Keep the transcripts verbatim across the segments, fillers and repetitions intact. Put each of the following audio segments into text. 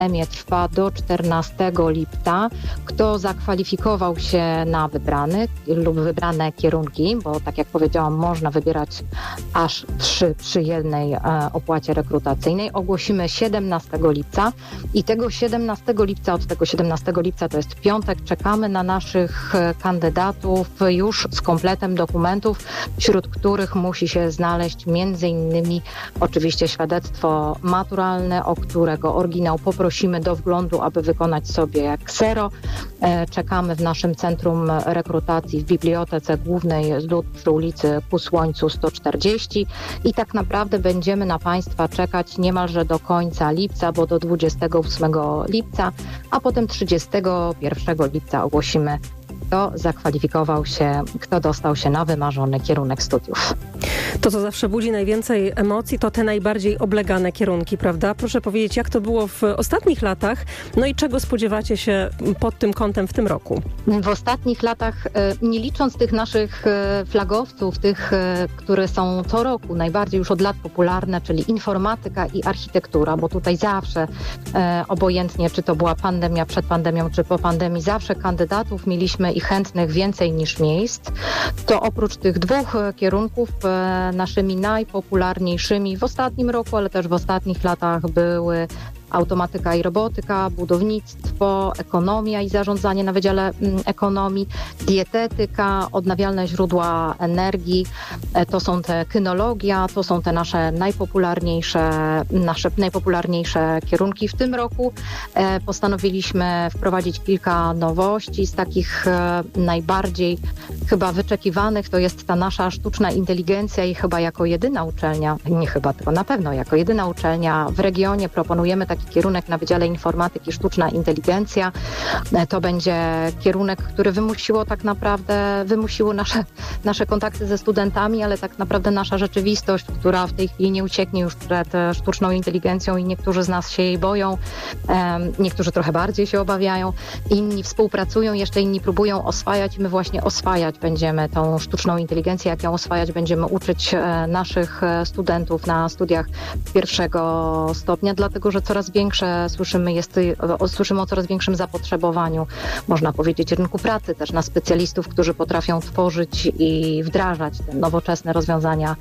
trwa do czternastego lipca. Kto zakwalifikował się na wybrany lub wybrane kierunki, bo tak jak powiedziałam, można wybierać aż trzy przy jednej e, opłacie rekrutacyjnej, ogłosimy siedemnastego lipca i tego siedemnastego lipca, od tego siedemnastego lipca, to jest piątek, czekamy na naszych kandydatów już z kompletem dokumentów, wśród których musi się znaleźć między innymi oczywiście świadectwo maturalne, o którego oryginał poprosimy do wglądu, aby wykonać sobie ksero. Czekamy w naszym centrum rekrutacji w Bibliotece Głównej Zdrój przy ulicy Ku Słońcu sto czterdzieści i tak naprawdę będziemy na Państwa czekać niemalże do końca lipca, bo do dwudziestego ósmego lipca, a potem trzydziestego pierwszego lipca ogłosimy, kto zakwalifikował się, kto dostał się na wymarzony kierunek studiów. To, co zawsze budzi najwięcej emocji, to te najbardziej oblegane kierunki, prawda? Proszę powiedzieć, jak to było w ostatnich latach, no i czego spodziewacie się pod tym kątem w tym roku? W ostatnich latach, nie licząc tych naszych flagowców, tych, które są co roku najbardziej już od lat popularne, czyli informatyka i architektura, bo tutaj zawsze, obojętnie czy to była pandemia, przed pandemią, czy po pandemii, zawsze kandydatów mieliśmy i chętnych więcej niż miejsc, to oprócz tych dwóch kierunków naszymi najpopularniejszymi w ostatnim roku, ale też w ostatnich latach były automatyka i robotyka, budownictwo, ekonomia i zarządzanie na Wydziale Ekonomii, dietetyka, odnawialne źródła energii, to są te kynologia, to są te nasze najpopularniejsze, nasze najpopularniejsze kierunki. W tym roku postanowiliśmy wprowadzić kilka nowości z takich najbardziej chyba wyczekiwanych, to jest ta nasza sztuczna inteligencja i chyba jako jedyna uczelnia, nie chyba, tylko na pewno jako jedyna uczelnia w regionie proponujemy taki kierunek na Wydziale Informatyki Sztuczna Inteligencja. To będzie kierunek, który wymusiło tak naprawdę, wymusiło nasze, nasze kontakty ze studentami, ale tak naprawdę nasza rzeczywistość, która w tej chwili nie ucieknie już przed sztuczną inteligencją i niektórzy z nas się jej boją, niektórzy trochę bardziej się obawiają, inni współpracują, jeszcze inni próbują oswajać i my właśnie oswajać będziemy tą sztuczną inteligencję. Jak ją oswajać, będziemy uczyć naszych studentów na studiach pierwszego stopnia, dlatego że coraz większe słyszymy, jest, słyszymy o coraz większym zapotrzebowaniu, można powiedzieć, rynku pracy też na specjalistów, którzy potrafią tworzyć i wdrażać te nowoczesne rozwiązania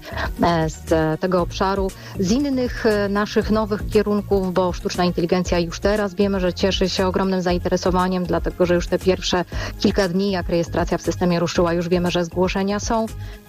z tego obszaru. Z innych naszych nowych kierunków, bo sztuczna inteligencja już teraz wiemy, że cieszy się ogromnym zainteresowaniem, dlatego że już te pierwsze kilka dni, jak rejestracja w systemie ruszyła, już wiemy, że zgłoszenia są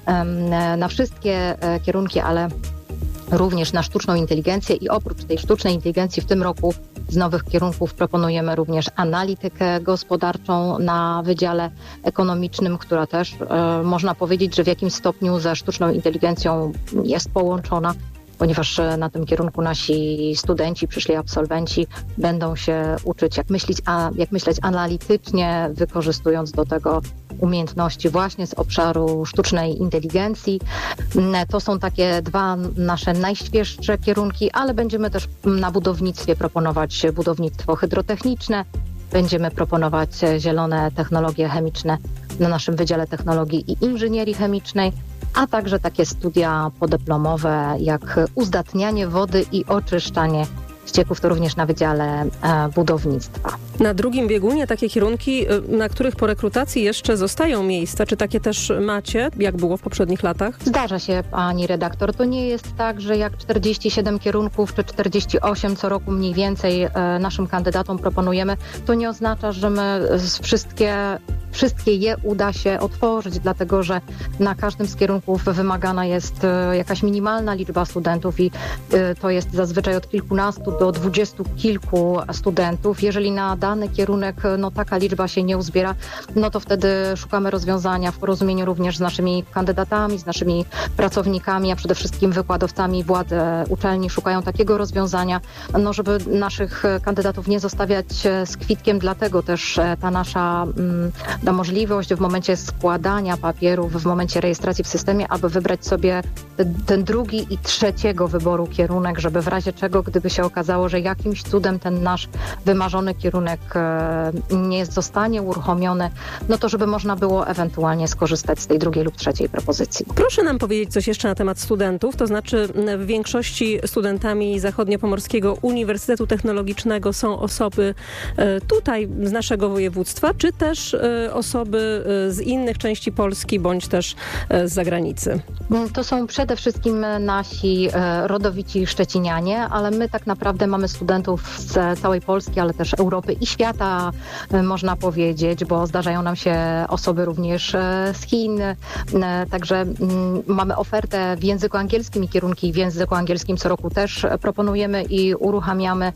na wszystkie kierunki, ale również na sztuczną inteligencję i oprócz tej sztucznej inteligencji w tym roku z nowych kierunków proponujemy również analitykę gospodarczą na Wydziale Ekonomicznym, która też e, można powiedzieć, że w jakimś stopniu ze sztuczną inteligencją jest połączona, ponieważ na tym kierunku nasi studenci, przyszli absolwenci będą się uczyć, jak myśleć, a, jak myśleć analitycznie, wykorzystując do tego umiejętności właśnie z obszaru sztucznej inteligencji. To są takie dwa nasze najświeższe kierunki, ale będziemy też na budownictwie proponować budownictwo hydrotechniczne, będziemy proponować zielone technologie chemiczne na naszym Wydziale Technologii i Inżynierii Chemicznej, a także takie studia podyplomowe jak uzdatnianie wody i oczyszczanie ścieków, to również na Wydziale e, Budownictwa. Na drugim biegunie takie kierunki, na których po rekrutacji jeszcze zostają miejsca. Czy takie też macie, jak było w poprzednich latach? Zdarza się, pani redaktor. To nie jest tak, że jak czterdzieści siedem kierunków czy czterdzieści osiem co roku mniej więcej e, naszym kandydatom proponujemy, to nie oznacza, że my wszystkie Wszystkie je uda się otworzyć, dlatego że na każdym z kierunków wymagana jest jakaś minimalna liczba studentów i to jest zazwyczaj od kilkunastu do dwudziestu kilku studentów. Jeżeli na dany kierunek no, taka liczba się nie uzbiera, no to wtedy szukamy rozwiązania w porozumieniu również z naszymi kandydatami, z naszymi pracownikami, a przede wszystkim wykładowcami. Władze uczelni szukają takiego rozwiązania, no, żeby naszych kandydatów nie zostawiać z kwitkiem, dlatego też ta nasza da możliwość w momencie składania papierów, w momencie rejestracji w systemie, aby wybrać sobie ten, ten drugi i trzeciego wyboru kierunek, żeby w razie czego, gdyby się okazało, że jakimś cudem ten nasz wymarzony kierunek nie zostanie uruchomiony, no to żeby można było ewentualnie skorzystać z tej drugiej lub trzeciej propozycji. Proszę nam powiedzieć coś jeszcze na temat studentów, to znaczy w większości studentami Zachodniopomorskiego Uniwersytetu Technologicznego są osoby tutaj z naszego województwa, czy też osoby z innych części Polski, bądź też z zagranicy? To są przede wszystkim nasi rodowici szczecinianie, ale my tak naprawdę mamy studentów z całej Polski, ale też Europy i świata, można powiedzieć, bo zdarzają nam się osoby również z Chin. Także mamy ofertę w języku angielskim i kierunki w języku angielskim co roku też proponujemy i uruchamiamy.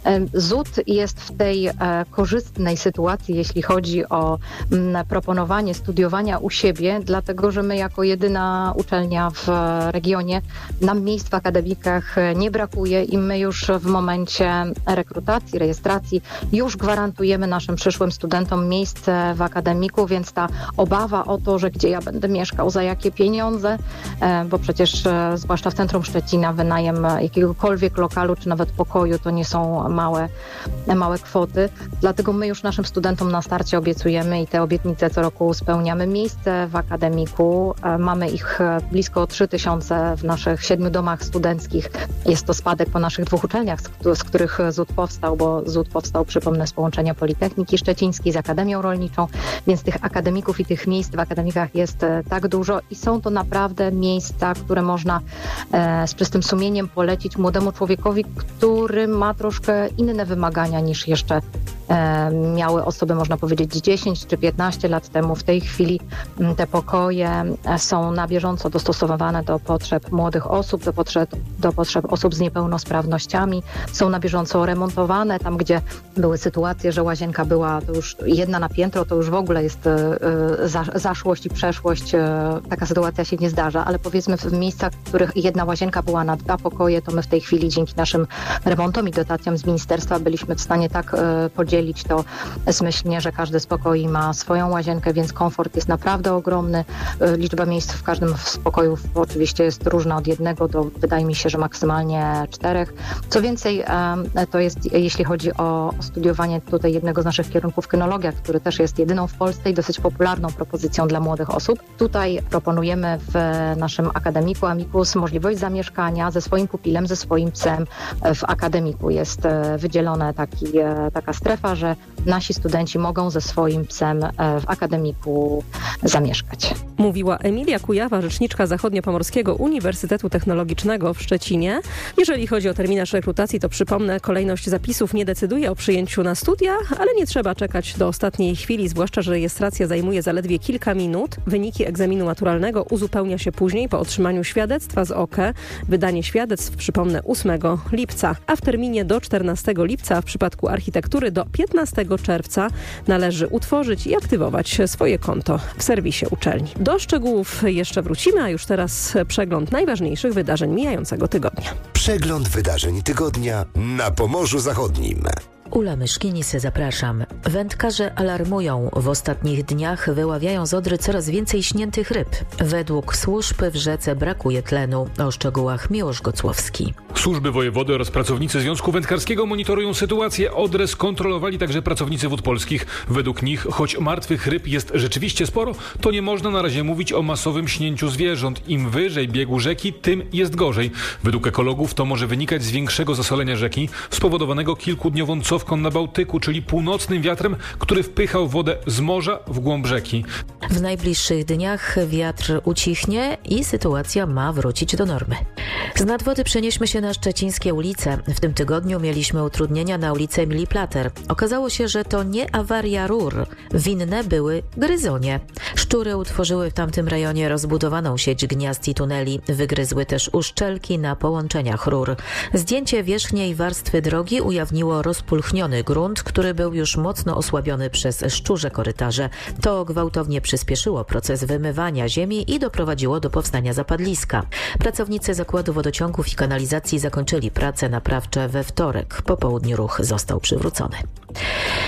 Z U T jest w tej korzystnej sytuacji, jeśli chodzi o proponowanie studiowania u siebie, dlatego że my jako jedyna uczelnia w regionie nam miejsc w akademikach nie brakuje i my już w momencie rekrutacji, rejestracji już gwarantujemy naszym przyszłym studentom miejsce w akademiku, więc ta obawa o to, że gdzie ja będę mieszkał, za jakie pieniądze, bo przecież zwłaszcza w centrum Szczecina wynajem jakiegokolwiek lokalu czy nawet pokoju to nie są małe, małe kwoty. Dlatego my już naszym studentom na starcie obiecujemy i te obietnice co roku spełniamy. Miejsce w akademiku, mamy ich blisko trzy tysiące w naszych siedmiu domach studenckich. Jest to spadek po naszych dwóch uczelniach, z których Z U T powstał, bo Z U T powstał, przypomnę, z połączenia Politechniki Szczecińskiej z Akademią Rolniczą, więc tych akademików i tych miejsc w akademikach jest tak dużo i są to naprawdę miejsca, które można e, z czystym sumieniem polecić młodemu człowiekowi, który ma troszkę inne wymagania niż jeszcze e, miały osoby, można powiedzieć, dziesięć czy piętnaście lat temu. W tej chwili te pokoje są na bieżąco dostosowane do potrzeb młodych osób, do potrzeb, do potrzeb osób z niepełnosprawnościami. Są na bieżąco remontowane. Tam, gdzie były sytuacje, że łazienka była to już jedna na piętro, to już w ogóle jest e, za, zaszłość i przeszłość. E, taka sytuacja się nie zdarza, ale powiedzmy w miejscach, w których jedna łazienka była na dwa pokoje, to my w tej chwili dzięki naszym remontom i dotacjom z ministerstwa byliśmy w stanie tak e, podzielić to zmyślnie, że każdy z pokoi ma swoją łazienkę, więc komfort jest naprawdę ogromny. E, liczba miejsc w każdym z pokojów oczywiście jest różna od jednego do, wydaje mi się, że maksymalnie czterech. Co więcej, e, to jest, jeśli chodzi o studiowanie tutaj jednego z naszych kierunków, kynologia, który też jest jedyną w Polsce i dosyć popularną propozycją dla młodych osób. Tutaj proponujemy w naszym akademiku Amicus możliwość zamieszkania ze swoim pupilem, ze swoim psem w akademiku. Jest wydzielona taki, taka strefa, że nasi studenci mogą ze swoim psem w akademiku zamieszkać. Mówiła Emilia Kujawa, rzeczniczka Zachodniopomorskiego Uniwersytetu Technologicznego w Szczecinie. Jeżeli chodzi o terminarz rekrutacji, to przypomnę, kolejność zapisów nie decyduje o przyjęciu na studia, ale nie trzeba czekać do ostatniej chwili, zwłaszcza, że rejestracja zajmuje zaledwie kilka minut. Wyniki egzaminu maturalnego uzupełnia się później po otrzymaniu świadectwa z O K E. Wydanie świadectw, przypomnę, ósmego lipca, a w terminie do czternastego lipca, w przypadku architektury do piętnastego czerwca należy utworzyć i aktywować swoje konto w serwisie uczelni. Do szczegółów jeszcze wrócimy, a już teraz przegląd najważniejszych wydarzeń mijającego tygodnia. Przegląd wydarzeń tygodnia na Pomorzu Zachodnim. Ula Myszkinis, zapraszam. Wędkarze alarmują. W ostatnich dniach wyławiają z Odry coraz więcej śniętych ryb. Według służb w rzece brakuje tlenu. O szczegółach Miłosz Gocłowski. Służby wojewody oraz pracownicy Związku Wędkarskiego monitorują sytuację. Odrę skontrolowali także pracownicy Wód Polskich. Według nich, choć martwych ryb jest rzeczywiście sporo, to nie można na razie mówić o masowym śnięciu zwierząt. Im wyżej biegu rzeki, tym jest gorzej. Według ekologów to może wynikać z większego zasolenia rzeki, spowodowanego kilkudniową cofką na Bałtyku, czyli północnym wiatrem, który wpychał wodę z morza w głąb rzeki. W najbliższych dniach wiatr ucichnie i sytuacja ma wrócić do normy. Z nadwody przenieśmy się na szczecińskie ulice. W tym tygodniu mieliśmy utrudnienia na ulicy Emilii Plater. Okazało się, że to nie awaria rur. Winne były gryzonie. Szczury utworzyły w tamtym rejonie rozbudowaną sieć gniazd i tuneli. Wygryzły też uszczelki na połączeniach rur. Zdjęcie wierzchniej warstwy drogi ujawniło rozpulchniony grunt, który był już mocno osłabiony przez szczurze korytarze. To gwałtownie przyspieszyło proces wymywania ziemi i doprowadziło do powstania zapadliska. Pracownicy Zakładu Wodociągów i Kanalizacji zakończyli prace naprawcze we wtorek. Po południu ruch został przywrócony.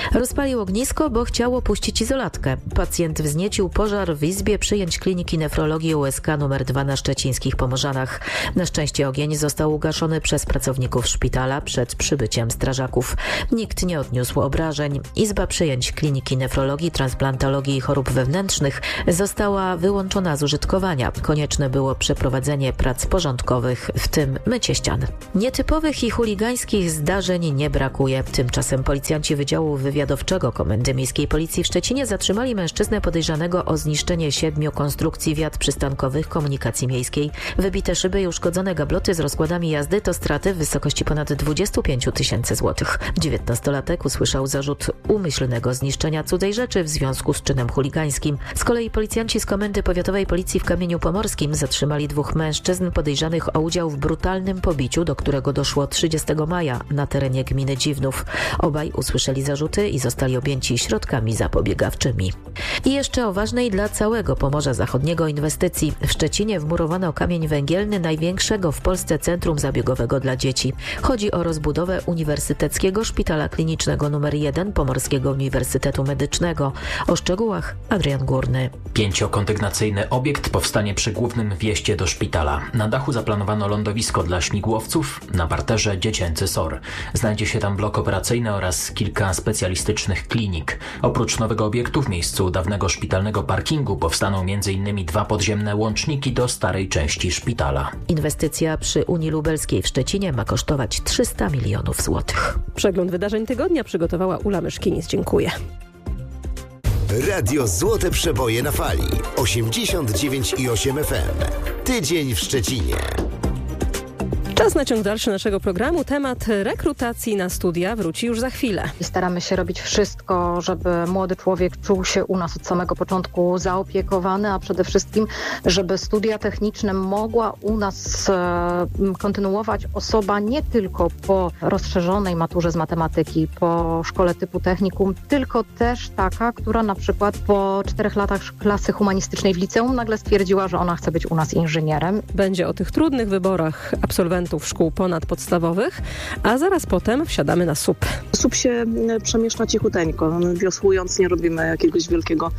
Rozpalił ognisko, bo chciał opuścić izolatkę. Pacjent wzniecił pożar w izbie przyjęć Kliniki Nefrologii U S K nr dwa na szczecińskich Pomorzanach. Na szczęście ogień został ugaszony przez pracowników szpitala przed przybyciem strażaków. Nikt nie odniósł obrażeń. Izba przyjęć Kliniki Nefrologii, Transplantologii i Chorób Wewnętrznych została wyłączona z użytkowania. Konieczne było przeprowadzenie prac porządkowych, w tym mycie ścian. Nietypowych i chuligańskich zdarzeń nie brakuje. Tymczasem policjanci Wydziału Wywiadowczego Komendy Miejskiej Policji w Szczecinie zatrzymali mężczyznę podejrzanego o zniszczenie siedmiu konstrukcji wiat przystankowych komunikacji miejskiej. Wybite szyby i uszkodzone gabloty z rozkładami jazdy to straty w wysokości ponad dwadzieścia pięć tysięcy złotych. dziewiętnastolatek usłyszał zarzut umyślnego zniszczenia cudzej rzeczy w związku z czynem chuligańskim. Z kolei policjanci z Komendy Powiatowej Policji w Kamieniu Pomorskim zatrzymali dwóch mężczyzn podejrzanych o udział w brutalnym pobiciu, do którego doszło trzydziestego maja na terenie gminy Dziwnów. Obaj usłyszeli zarzuty i zostali objęci środkami zapobiegawczymi. I jeszcze o ważnej dla całego Pomorza Zachodniego inwestycji. W Szczecinie wmurowano kamień węgielny największego w Polsce centrum zabiegowego dla dzieci. Chodzi o rozbudowę Uniwersyteckiego Szpitala Klinicznego nr jeden Pomorskiego Uniwersytetu Medycznego. O szczegółach Adrian Górny. Pięciokondygnacyjny obiekt powstanie przy głównym wjeździe do szpitala. Na dachu zaplanowano lądowisko dla śmigłowców, na parterze dziecięcy S O R. Znajdzie się tam blok operacyjny oraz kilka specjalistycznych klinik. Oprócz nowego obiektu w miejscu dawnego szpitalnego parkingu powstaną między innymi dwa podziemne łączniki do starej części szpitala. Inwestycja przy Unii Lubelskiej w Szczecinie ma kosztować trzysta milionów złotych. Przegląd wydarzeń tygodnia przygotowała Ula Myszkinis. Dziękuję. Radio Złote Przeboje na fali. osiemdziesiąt dziewięć i osiem F M. Tydzień w Szczecinie. Czas na ciąg dalszy naszego programu. Temat rekrutacji na studia wróci już za chwilę. I staramy się robić wszystko, żeby młody człowiek czuł się u nas od samego początku zaopiekowany, a przede wszystkim, żeby studia techniczne mogła u nas e, kontynuować osoba nie tylko po rozszerzonej maturze z matematyki, po szkole typu technikum, tylko też taka, która na przykład po czterech latach klasy humanistycznej w liceum nagle stwierdziła, że ona chce być u nas inżynierem. Będzie o tych trudnych wyborach absolwentów szkół ponadpodstawowych, a zaraz potem wsiadamy na S U P. S U P się przemieszcza cichuteńko. Wiosłując nie robimy jakiegoś wielkiego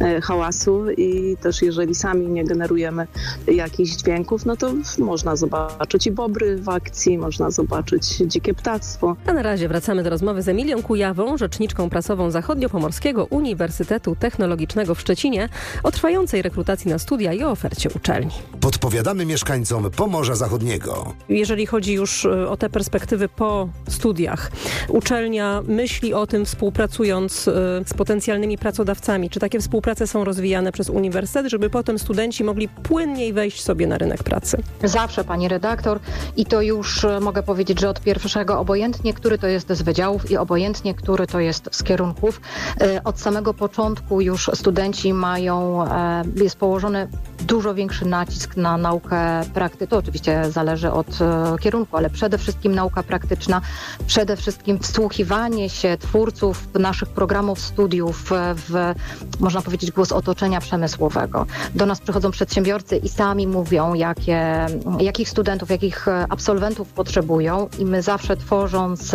hałasu i też jeżeli sami nie generujemy jakichś dźwięków, no to można zobaczyć i bobry w akcji, można zobaczyć dzikie ptactwo. A na razie wracamy do rozmowy z Emilią Kujawą, rzeczniczką prasową Zachodniopomorskiego Uniwersytetu Technologicznego w Szczecinie, o trwającej rekrutacji na studia i o ofercie uczelni. Podpowiadamy mieszkańcom Pomorza Zachodniego. Jeżeli chodzi już o te perspektywy po studiach, uczelnia myśli o tym, współpracując z potencjalnymi pracodawcami. Czy takie współprace są rozwijane przez uniwersytet, żeby potem studenci mogli płynniej wejść sobie na rynek pracy? Zawsze, pani redaktor, i to już mogę powiedzieć, że od pierwszego, obojętnie który to jest z wydziałów i obojętnie który to jest z kierunków, od samego początku już studenci mają, jest położony dużo większy nacisk na naukę praktyczną. To oczywiście zależy od kierunku, ale przede wszystkim nauka praktyczna, przede wszystkim wsłuchiwanie się twórców naszych programów studiów w, można powiedzieć, głos otoczenia przemysłowego. Do nas przychodzą przedsiębiorcy i sami mówią, jakie, jakich studentów, jakich absolwentów potrzebują i my zawsze tworząc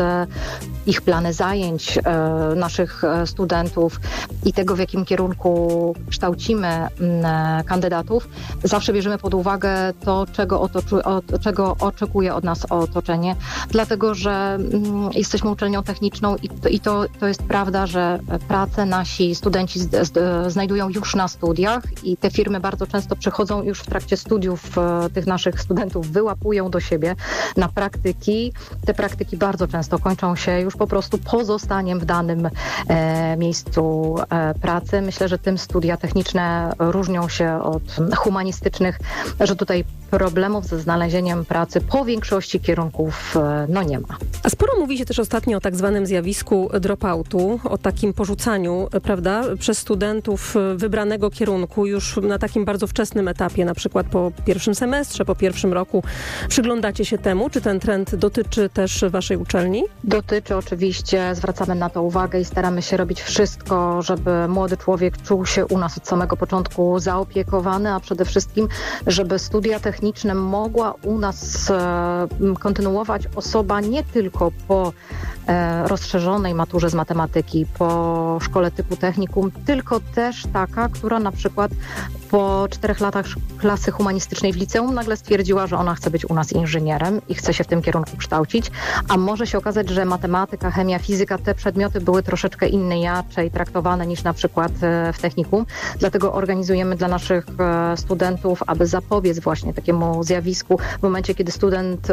ich plany zajęć naszych studentów i tego, w jakim kierunku kształcimy kandydatów, zawsze bierzemy pod uwagę to, czego, otoczy, od, czego oczekuje od nas otoczenie, dlatego że mm, jesteśmy uczelnią techniczną i, to, i to, to jest prawda, że pracę nasi studenci z, z, znajdują już na studiach i te firmy bardzo często przychodzą już w trakcie studiów e, tych naszych studentów, wyłapują do siebie na praktyki. Te praktyki bardzo często kończą się już po prostu pozostaniem w danym e, miejscu e, pracy. Myślę, że tym studia techniczne różnią się od humanistycznych, że tutaj problemów ze znalezieniem pracy po większości kierunków no nie ma. A sporo mówi się też ostatnio o tak zwanym zjawisku dropoutu, o takim porzucaniu, prawda, przez studentów wybranego kierunku już na takim bardzo wczesnym etapie, na przykład po pierwszym semestrze, po pierwszym roku. Przyglądacie się temu? Czy ten trend dotyczy też waszej uczelni? Dotyczy oczywiście, zwracamy na to uwagę i staramy się robić wszystko, żeby młody człowiek czuł się u nas od samego początku zaopiekowany, a przede wszystkim, żeby studia techniczne techniczne mogła u nas kontynuować osoba nie tylko po rozszerzonej maturze z matematyki, po szkole typu technikum, tylko też taka, która na przykład po czterech latach klasy humanistycznej w liceum nagle stwierdziła, że ona chce być u nas inżynierem i chce się w tym kierunku kształcić, a może się okazać, że matematyka, chemia, fizyka, te przedmioty były troszeczkę inaczej traktowane niż na przykład w technikum. Dlatego organizujemy dla naszych studentów, aby zapobiec właśnie takiemu zjawisku w momencie, kiedy student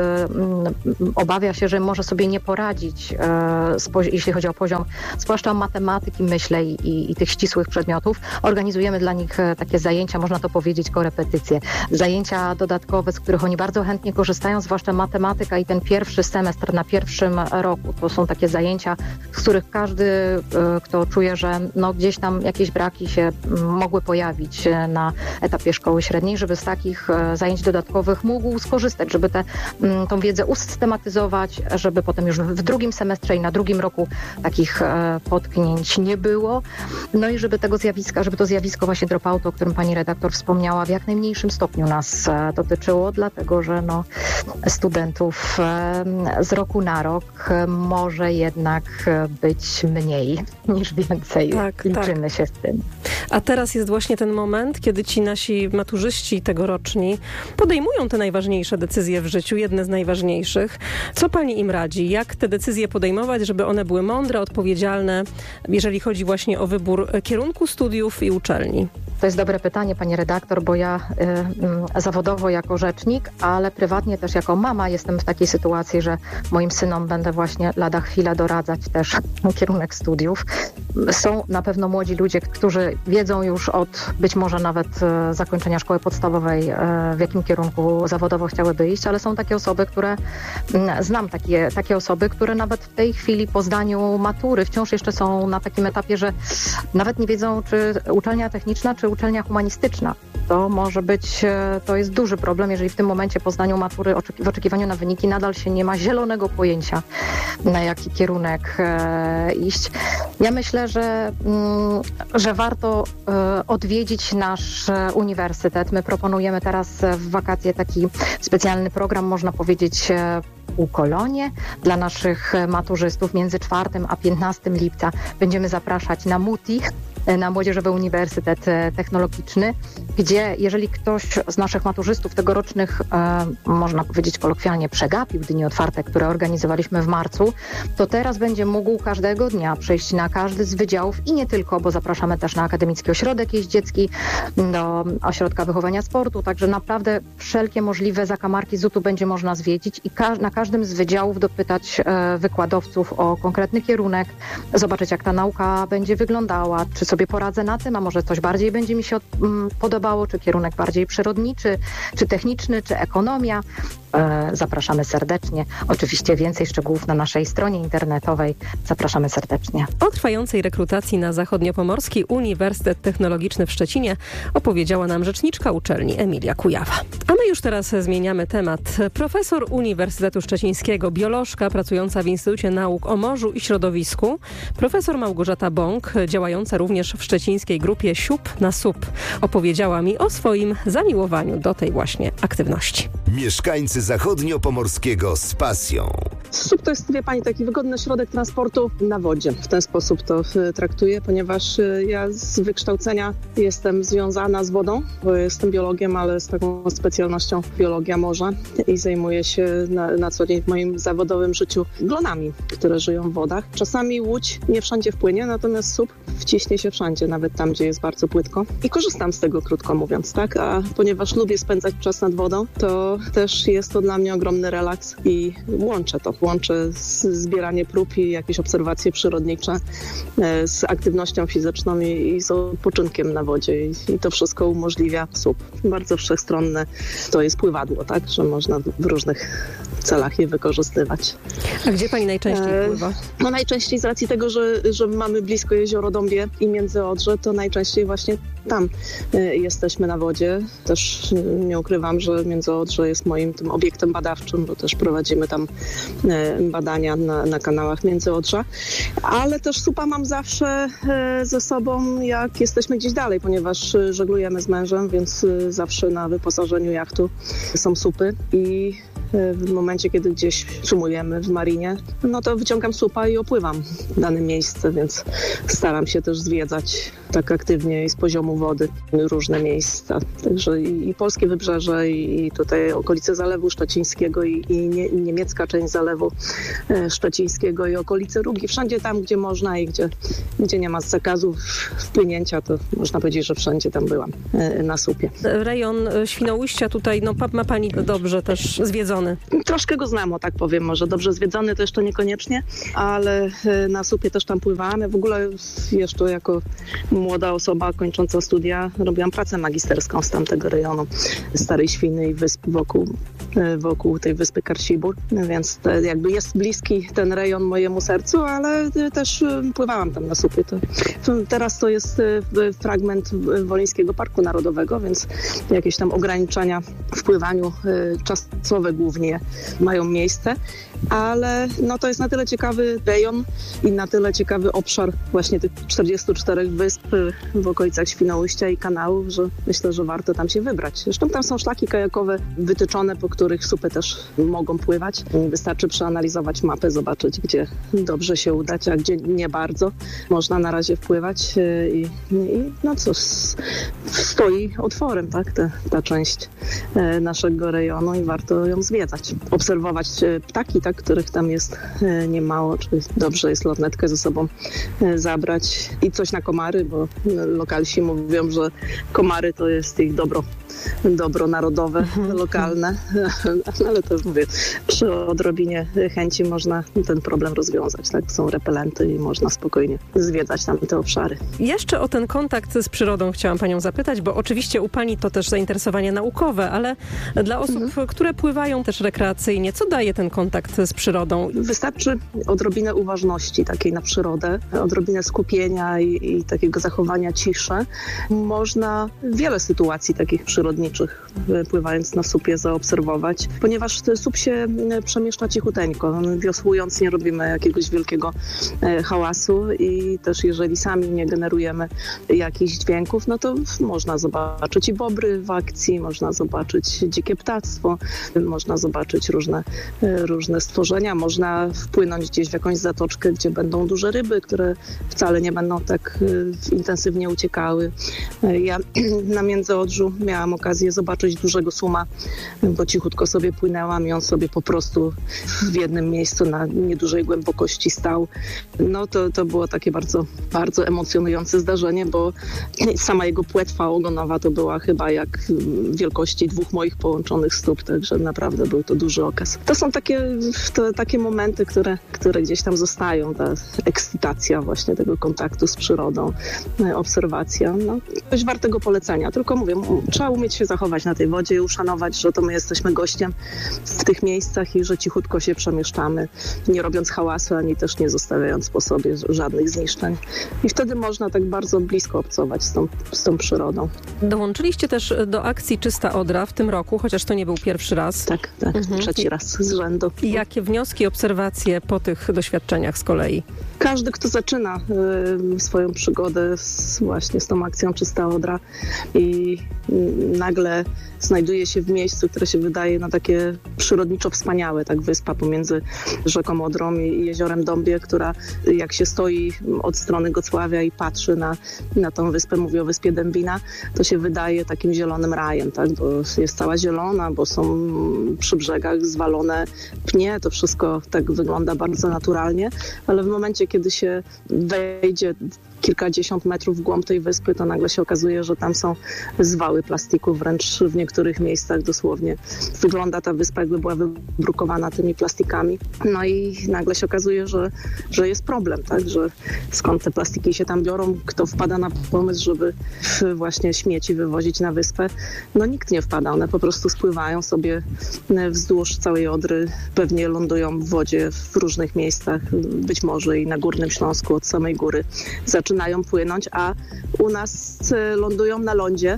obawia się, że może sobie nie poradzić, jeśli chodzi o poziom, zwłaszcza matematyki, myślę, i, i tych ścisłych przedmiotów. Organizujemy dla nich takie zajęcia, można to powiedzieć, korepetycje. Zajęcia dodatkowe, z których oni bardzo chętnie korzystają, zwłaszcza matematyka i ten pierwszy semestr na pierwszym roku. To są takie zajęcia, z których każdy, kto czuje, że no gdzieś tam jakieś braki się mogły pojawić na etapie szkoły średniej, żeby z takich zajęć dodatkowych mógł skorzystać, żeby tę tą wiedzę usystematyzować, żeby potem już w drugim semestrze i na drugim roku takich potknięć nie było. No i żeby tego zjawiska, żeby to zjawisko właśnie dropoutu, o którym pani redaktor wspomniała, w jak najmniejszym stopniu nas dotyczyło, dlatego że no, studentów z roku na rok może jednak być mniej niż więcej. Tak, Liczymy tak. się z tym. A teraz jest właśnie ten moment, kiedy ci nasi maturzyści tegoroczni podejmują te najważniejsze decyzje w życiu, jedne z najważniejszych. Co pani im radzi? Jak te decyzje podejmować, żeby one były mądre, odpowiedzialne, jeżeli chodzi właśnie o wybór kierunku studiów i uczelni? To jest dobre pytanie, pani redaktor, bo ja y, y, zawodowo jako rzecznik, ale prywatnie też jako mama jestem w takiej sytuacji, że moim synom będę właśnie lada chwila doradzać też kierunek studiów. Są na pewno młodzi ludzie, którzy wiedzą już od być może nawet y, zakończenia szkoły podstawowej, y, w jakim kierunku zawodowo chciałyby iść, ale są takie osoby, które, y, znam takie, takie osoby, które nawet w tej chwili po zdaniu matury wciąż jeszcze są na takim etapie, że nawet nie wiedzą, czy uczelnia techniczna, czy uczelnia humanistyczna. To może być, to jest duży problem, jeżeli w tym momencie po zdaniu matury w oczekiwaniu na wyniki nadal się nie ma zielonego pojęcia, na jaki kierunek e, iść. Ja myślę, że, mm, że warto e, odwiedzić nasz uniwersytet. My proponujemy teraz w wakacje taki specjalny program, można powiedzieć, e, Ukolonie dla naszych maturzystów między czwartym a piętnastym lipca. Będziemy zapraszać na MUTI, na Młodzieżowy Uniwersytet Technologiczny, gdzie jeżeli ktoś z naszych maturzystów tegorocznych, e, można powiedzieć kolokwialnie, przegapił dni otwarte, które organizowaliśmy w marcu, to teraz będzie mógł każdego dnia przyjść na każdy z wydziałów i nie tylko, bo zapraszamy też na Akademicki Ośrodek Jeździecki, do Ośrodka Wychowania Sportu, także naprawdę wszelkie możliwe zakamarki Z U T-u będzie można zwiedzić i ka- na każdym z wydziałów dopytać e, wykładowców o konkretny kierunek, zobaczyć jak ta nauka będzie wyglądała, czy sobie poradzę na tym, a może coś bardziej będzie mi się od, m, podobało, czy kierunek bardziej przyrodniczy, czy techniczny, czy ekonomia. E, zapraszamy serdecznie. Oczywiście więcej szczegółów na naszej stronie internetowej. Zapraszamy serdecznie. O trwającej rekrutacji na Zachodniopomorski Uniwersytet Technologiczny w Szczecinie opowiedziała nam rzeczniczka uczelni Emilia Kujawa. A my już teraz zmieniamy temat. Profesor Uniwersytetu Szczecińskiego, biolożka pracująca w Instytucie Nauk o Morzu i Środowisku, profesor Małgorzata Bąk, działająca również w szczecińskiej grupie Siup na S U P, opowiedziała mi o swoim zamiłowaniu do tej właśnie aktywności. Mieszkańcy Zachodniopomorskiego z pasją. S U P to jest, wie pani, taki wygodny środek transportu na wodzie. W ten sposób to traktuję, ponieważ ja z wykształcenia jestem związana z wodą, bo jestem biologiem, ale z taką specjalnością biologia morza i zajmuję się na, na co dzień w moim zawodowym życiu glonami, które żyją w wodach. Czasami łódź nie wszędzie wpłynie, natomiast S U P wciśnie się wszędzie, nawet tam, gdzie jest bardzo płytko. I korzystam z tego, krótko mówiąc, tak? A ponieważ lubię spędzać czas nad wodą, to też jest to dla mnie ogromny relaks i łączę to. Łączę zbieranie prób i jakieś obserwacje przyrodnicze z aktywnością fizyczną i, i z odpoczynkiem na wodzie. I, I to wszystko umożliwia S U P. Bardzo wszechstronne to jest pływadło, tak? Że można w różnych celach je wykorzystywać. A gdzie pani najczęściej pływa? No najczęściej z racji tego, że, że mamy blisko jezioro Dąbie i Międzyodrze, to najczęściej właśnie tam y, jesteśmy na wodzie. Też y, nie ukrywam, że Międzyodrze jest moim tym obiektem badawczym, bo też prowadzimy tam badania na, na kanałach Międzyodrza, ale też supa mam zawsze ze sobą, jak jesteśmy gdzieś dalej, ponieważ żeglujemy z mężem, więc zawsze na wyposażeniu jachtu są supy i w momencie, kiedy gdzieś sumujemy w marinie, no to wyciągam supa i opływam dane miejsce, więc staram się też zwiedzać tak aktywnie i z poziomu wody różne miejsca. Także i, i polskie wybrzeże, i tutaj okolice Zalewu Szczecińskiego, i, i, nie, i niemiecka część Zalewu Szczecińskiego, i okolice Rugi. Wszędzie tam, gdzie można i gdzie, gdzie nie ma zakazów wpłynięcia, to można powiedzieć, że wszędzie tam byłam na supie. Rejon Świnoujścia tutaj, no ma pani dobrze też zwiedzony. Troszkę go znam, o tak powiem, może dobrze zwiedzony to jeszcze niekoniecznie, ale na supie też tam pływałam. Ja w ogóle jeszcze jako młoda osoba kończąca studia robiłam pracę magisterską z tamtego rejonu Starej Świny i wysp wokół, wokół tej wyspy Karsibur, więc jakby jest bliski ten rejon mojemu sercu, ale też pływałam tam na supie. To, to teraz to jest fragment Wolińskiego Parku Narodowego, więc jakieś tam ograniczenia w pływaniu czasowe głównie mają miejsce, ale no to jest na tyle ciekawy rejon i na tyle ciekawy obszar właśnie tych czterdziestu czterech wysp w okolicach Świnoujścia i kanałów, że myślę, że warto tam się wybrać. Zresztą tam są szlaki kajakowe wytyczone, po których supy też mogą pływać. Wystarczy przeanalizować mapę, zobaczyć, gdzie dobrze się udać, a gdzie nie bardzo można na razie wpływać i, i no cóż, stoi otworem, tak, ta, ta część naszego rejonu i warto ją zwiedzać. Obserwować ptaki, tak, których tam jest niemało, czyli dobrze jest lornetkę ze sobą zabrać i coś na komary, bo lokalsi mówią, że komary to jest ich dobro, dobro narodowe, lokalne, ale też mówię, przy odrobinie chęci można ten problem rozwiązać, tak, są repelenty i można spokojnie zwiedzać tam te obszary. Jeszcze o ten kontakt z przyrodą chciałam panią zapytać, bo oczywiście u pani to też zainteresowanie naukowe, ale dla osób, mhm. które pływają też rekreacyjnie, co daje ten kontakt z przyrodą? Wystarczy odrobinę uważności takiej na przyrodę, odrobinę skupienia i, i takiego zachowania ciszy. Można wiele sytuacji takich przyrodniczych pływając na supie zaobserwować, ponieważ sup się przemieszcza cichuteńko. Wiosłując nie robimy jakiegoś wielkiego hałasu i też jeżeli sami nie generujemy jakichś dźwięków, no to można zobaczyć i bobry w akcji, można zobaczyć dzikie ptactwo, można zobaczyć różne, różne stworzenia, można wpłynąć gdzieś w jakąś zatoczkę, gdzie będą duże ryby, które wcale nie będą tak intensywnie uciekały. Ja na Międzyodrzu miałam okazję zobaczyć dużego suma, bo cichutko sobie płynęłam i on sobie po prostu w jednym miejscu na niedużej głębokości stał. No to, to było takie bardzo, bardzo emocjonujące zdarzenie, bo sama jego płetwa ogonowa to była chyba jak wielkości dwóch moich połączonych stóp, także naprawdę był to duży okaz. To są takie, to, takie momenty, które, które gdzieś tam zostają, ta ekscytacja właśnie tego kontaktu z przyrodą, obserwacja, no coś wartego polecenia, tylko mówię, trzeba umieć się zachować na tej wodzie i uszanować, że to my jesteśmy gościem w tych miejscach i że cichutko się przemieszczamy, nie robiąc hałasu, ani też nie zostawiając po sobie żadnych zniszczeń. I wtedy można tak bardzo blisko obcować z tą, z tą przyrodą. Dołączyliście też do akcji Czysta Odra w tym roku, chociaż to nie był pierwszy raz. Tak, tak, mhm. trzeci raz z rzędu. I jakie wnioski, obserwacje po tych doświadczeniach z kolei? Każdy, kto zaczyna y, swoją przygodę z, właśnie z tą akcją Czysta Odra i y, nagle znajduje się w miejscu, które się wydaje na takie przyrodniczo wspaniałe, tak wyspa pomiędzy rzeką Odrą i jeziorem Dąbie, która jak się stoi od strony Gocławia i patrzy na, na tą wyspę, mówię o wyspie Dębina, to się wydaje takim zielonym rajem, tak, bo jest cała zielona, bo są przy brzegach zwalone pnie, to wszystko tak wygląda bardzo naturalnie, ale w momencie, kiedy się wejdzie kilkadziesiąt metrów w głąb tej wyspy, to nagle się okazuje, że tam są zwały plastiku, wręcz w niektórych miejscach dosłownie wygląda ta wyspa, jakby była wybrukowana tymi plastikami. No i nagle się okazuje, że, że jest problem, tak, że skąd te plastiki się tam biorą, kto wpada na pomysł, żeby właśnie śmieci wywozić na wyspę. No nikt nie wpada, one po prostu spływają sobie wzdłuż całej Odry, pewnie lądują w wodzie w różnych miejscach, być może i na Górnym Śląsku od samej góry zaczynają płynąć, a u nas lądują na lądzie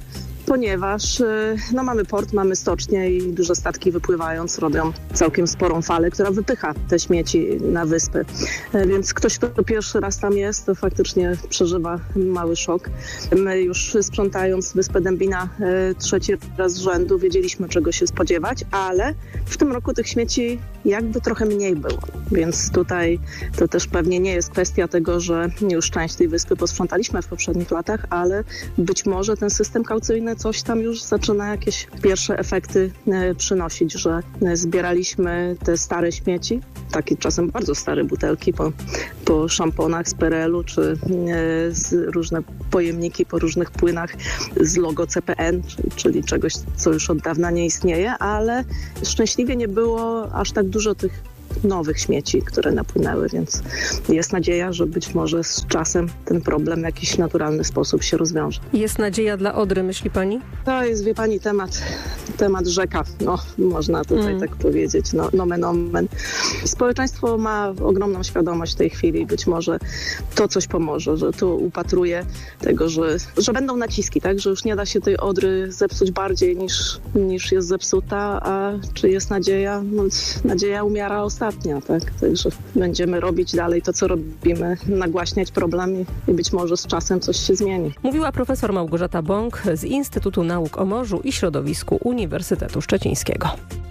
ponieważ no, mamy port, mamy stocznię i duże statki wypływając robią całkiem sporą falę, która wypycha te śmieci na wyspy. Więc ktoś, kto pierwszy raz tam jest, to faktycznie przeżywa mały szok. My już sprzątając Wyspę Dębina trzeci raz z rzędu wiedzieliśmy, czego się spodziewać, ale w tym roku tych śmieci jakby trochę mniej było. Więc tutaj to też pewnie nie jest kwestia tego, że już część tej wyspy posprzątaliśmy w poprzednich latach, ale być może ten system kaucyjny coś tam już zaczyna jakieś pierwsze efekty przynosić, że zbieraliśmy te stare śmieci, takie czasem bardzo stare butelki po, po szamponach z P R L u, czy z różne pojemniki po różnych płynach z logo C P N, czyli czegoś, co już od dawna nie istnieje, ale szczęśliwie nie było aż tak dużo tych nowych śmieci, które napłynęły, więc jest nadzieja, że być może z czasem ten problem w jakiś naturalny sposób się rozwiąże. Jest nadzieja dla Odry, myśli pani? To jest, wie pani, temat, temat rzeka, no można tutaj mm. tak powiedzieć, no, nomen omen. Społeczeństwo ma ogromną świadomość w tej chwili, być może to coś pomoże, że tu upatruje tego, że, że będą naciski, tak, że już nie da się tej Odry zepsuć bardziej niż, niż jest zepsuta, a czy jest nadzieja? No, nadzieja umiera ostatnio. Ostatnia, tak? Także będziemy robić dalej to, co robimy, nagłaśniać problem i, i być może z czasem coś się zmieni. Mówiła profesor Małgorzata Bąk z Instytutu Nauk o Morzu i Środowisku Uniwersytetu Szczecińskiego.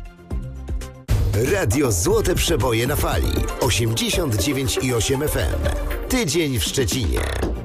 Radio Złote Przeboje na fali. osiemdziesiąt dziewięć i osiem F M. Tydzień w Szczecinie.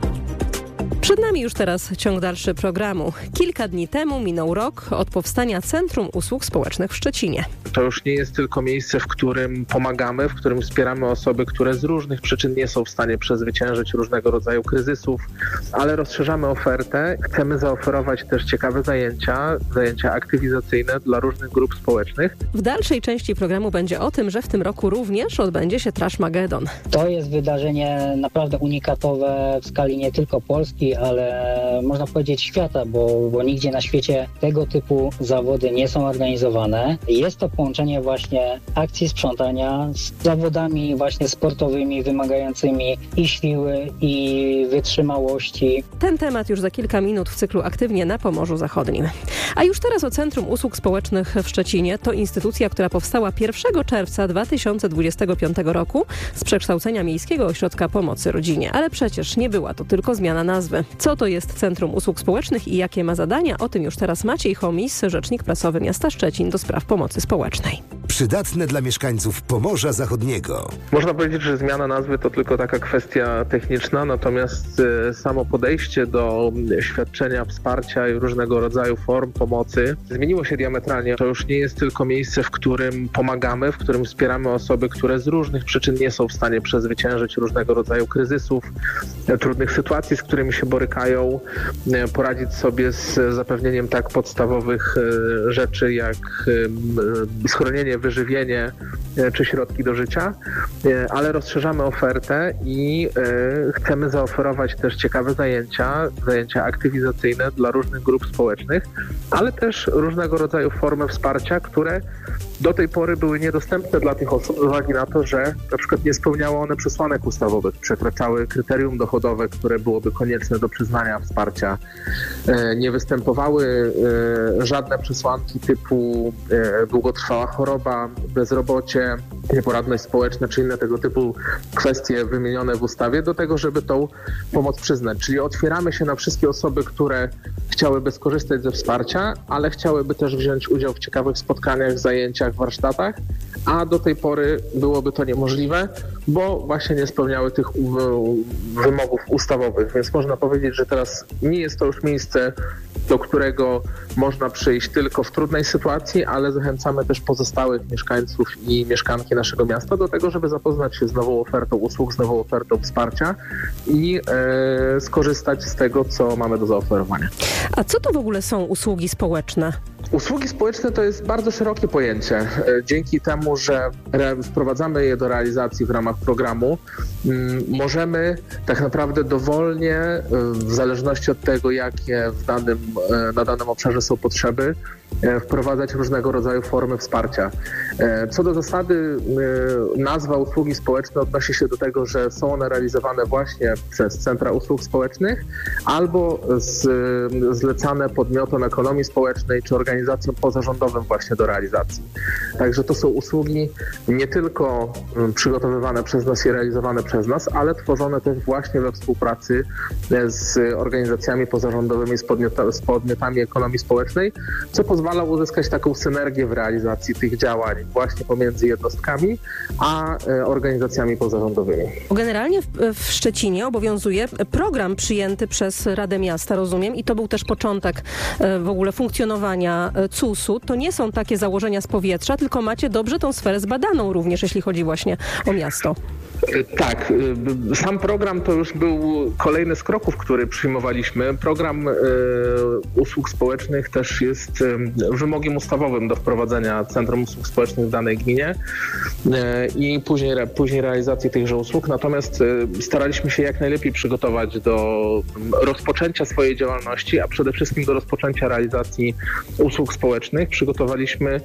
Przed nami już teraz ciąg dalszy programu. Kilka dni temu minął rok od powstania Centrum Usług Społecznych w Szczecinie. To już nie jest tylko miejsce, w którym pomagamy, w którym wspieramy osoby, które z różnych przyczyn nie są w stanie przezwyciężyć różnego rodzaju kryzysów, ale rozszerzamy ofertę. Chcemy zaoferować też ciekawe zajęcia, zajęcia aktywizacyjne dla różnych grup społecznych. W dalszej części programu będzie o tym, że w tym roku również odbędzie się Trash Magedon. To jest wydarzenie naprawdę unikatowe w skali nie tylko Polski, ale można powiedzieć świata, bo, bo nigdzie na świecie tego typu zawody nie są organizowane. Jest to połączenie właśnie akcji sprzątania z zawodami właśnie sportowymi, wymagającymi i siły, i wytrzymałości. Ten temat już za kilka minut w cyklu Aktywnie na Pomorzu Zachodnim. A już teraz o Centrum Usług Społecznych w Szczecinie. To instytucja, która powstała pierwszego czerwca dwa tysiące dwudziestego piątego roku z przekształcenia Miejskiego Ośrodka Pomocy Rodzinie. Ale przecież nie była to tylko zmiana nazwy. Co to jest Centrum Usług Społecznych i jakie ma zadania? O tym już teraz Maciej Homis, rzecznik prasowy miasta Szczecin do spraw pomocy społecznej. Przydatne dla mieszkańców Pomorza Zachodniego. Można powiedzieć, że zmiana nazwy to tylko taka kwestia techniczna, natomiast samo podejście do świadczenia wsparcia i różnego rodzaju form pomocy zmieniło się diametralnie. To już nie jest tylko miejsce, w którym pomagamy, w którym wspieramy osoby, które z różnych przyczyn nie są w stanie przezwyciężyć różnego rodzaju kryzysów, trudnych sytuacji, z którymi się borykają, poradzić sobie z zapewnieniem tak podstawowych rzeczy jak schronienie, wyżywienie czy środki do życia, ale rozszerzamy ofertę i chcemy zaoferować też ciekawe zajęcia, zajęcia aktywizacyjne dla różnych grup społecznych, ale też różnego rodzaju formy wsparcia, które do tej pory były niedostępne dla tych osób z uwagi na to, że na przykład nie spełniały one przesłanek ustawowych, przekraczały kryterium dochodowe, które byłoby konieczne do przyznania wsparcia. Nie występowały żadne przesłanki typu długotrwała choroba, bezrobocie, nieporadność społeczna czy inne tego typu kwestie wymienione w ustawie do tego, żeby tą pomoc przyznać. Czyli otwieramy się na wszystkie osoby, które chciałyby skorzystać ze wsparcia, ale chciałyby też wziąć udział w ciekawych spotkaniach, zajęciach, warsztatach, a do tej pory byłoby to niemożliwe, bo właśnie nie spełniały tych wymogów ustawowych. Więc można powiedzieć, że teraz nie jest to już miejsce, do którego można przyjść tylko w trudnej sytuacji, ale zachęcamy też pozostałych mieszkańców i mieszkanki naszego miasta do tego, żeby zapoznać się z nową ofertą usług, z nową ofertą wsparcia i e, skorzystać z tego, co mamy do zaoferowania. A co to w ogóle są usługi społeczne? Usługi społeczne to jest bardzo szerokie pojęcie. Dzięki temu, że wprowadzamy je do realizacji w ramach programu, możemy tak naprawdę dowolnie, w zależności od tego, jakie w danym, na danym obszarze są potrzeby, wprowadzać różnego rodzaju formy wsparcia. Co do zasady, nazwa usługi społeczne odnosi się do tego, że są one realizowane właśnie przez centra usług społecznych albo z, zlecane podmiotom ekonomii społecznej czy organizacjom pozarządowym właśnie do realizacji. Także to są usługi nie tylko przygotowywane przez nas i realizowane przez nas, ale tworzone też właśnie we współpracy z organizacjami pozarządowymi, z, podmiota, z podmiotami ekonomii społecznej, co pozwala uzyskać taką synergię w realizacji tych działań właśnie pomiędzy jednostkami a organizacjami pozarządowymi. Generalnie w, w Szczecinie obowiązuje program przyjęty przez Radę Miasta, rozumiem, i to był też początek w ogóle funkcjonowania C U S-u. To nie są takie założenia z powietrza, tylko macie dobrze tą sferę zbadaną również, jeśli chodzi właśnie o miasto. Tak, sam program to już był kolejny z kroków, który przyjmowaliśmy. Program y, usług społecznych też jest y, wymogiem ustawowym do wprowadzenia Centrum Usług Społecznych w danej gminie y, i później, re, później realizacji tychże usług. Natomiast y, staraliśmy się jak najlepiej przygotować do rozpoczęcia swojej działalności, a przede wszystkim do rozpoczęcia realizacji usług społecznych. Przygotowaliśmy y,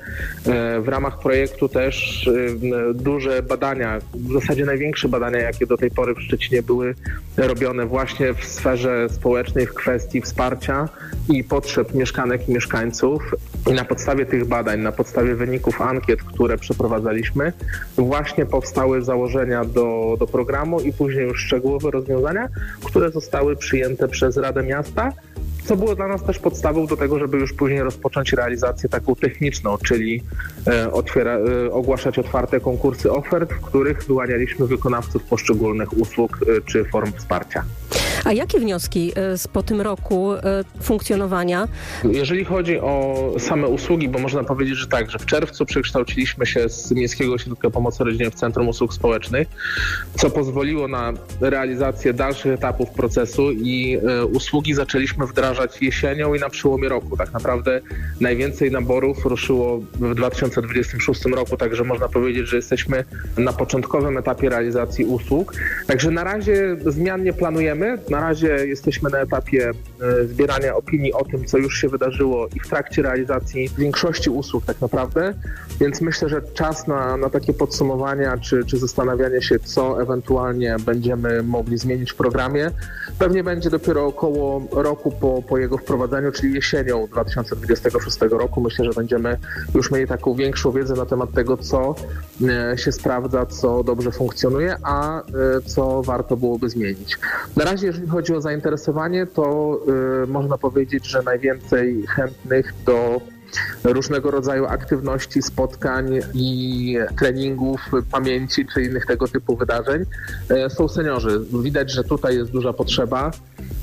w ramach projektu też y, duże badania, w zasadzie największe badania, jakie do tej pory w Szczecinie były robione właśnie w sferze społecznej, w kwestii wsparcia i potrzeb mieszkanek i mieszkańców. I na podstawie tych badań, na podstawie wyników ankiet, które przeprowadzaliśmy, właśnie powstały założenia do, do programu i później już szczegółowe rozwiązania, które zostały przyjęte przez Radę Miasta, co było dla nas też podstawą do tego, żeby już później rozpocząć realizację taką techniczną, czyli e, otwiera, e, ogłaszać otwarte konkursy ofert, w których wyłanialiśmy wykonawców poszczególnych usług e, czy form wsparcia. A jakie wnioski z, po tym roku funkcjonowania? Jeżeli chodzi o same usługi, bo można powiedzieć, że tak, że w czerwcu przekształciliśmy się z Miejskiego Ośrodka Pomocy Rodzinie w Centrum Usług Społecznych, co pozwoliło na realizację dalszych etapów procesu i y, usługi zaczęliśmy wdrażać jesienią i na przełomie roku. Tak naprawdę najwięcej naborów ruszyło w dwa tysiące dwudziestym szóstym roku, także można powiedzieć, że jesteśmy na początkowym etapie realizacji usług. Także na razie zmian nie planujemy. Na razie jesteśmy na etapie e, zbierania opinii o tym, co już się wydarzyło i w trakcie realizacji większości usług tak naprawdę, więc myślę, że czas na, na takie podsumowania czy, czy zastanawianie się, co ewentualnie będziemy mogli zmienić w programie, pewnie będzie dopiero około roku po, po jego wprowadzeniu, czyli jesienią dwa tysiące dwudziestego szóstego roku. Myślę, że będziemy już mieli taką większą wiedzę na temat tego, co e, się sprawdza, co dobrze funkcjonuje, a e, co warto byłoby zmienić. Na razie, jeżeli chodzi o zainteresowanie, to y, można powiedzieć, że najwięcej chętnych do różnego rodzaju aktywności, spotkań i treningów, pamięci czy innych tego typu wydarzeń y, są seniorzy. Widać, że tutaj jest duża potrzeba.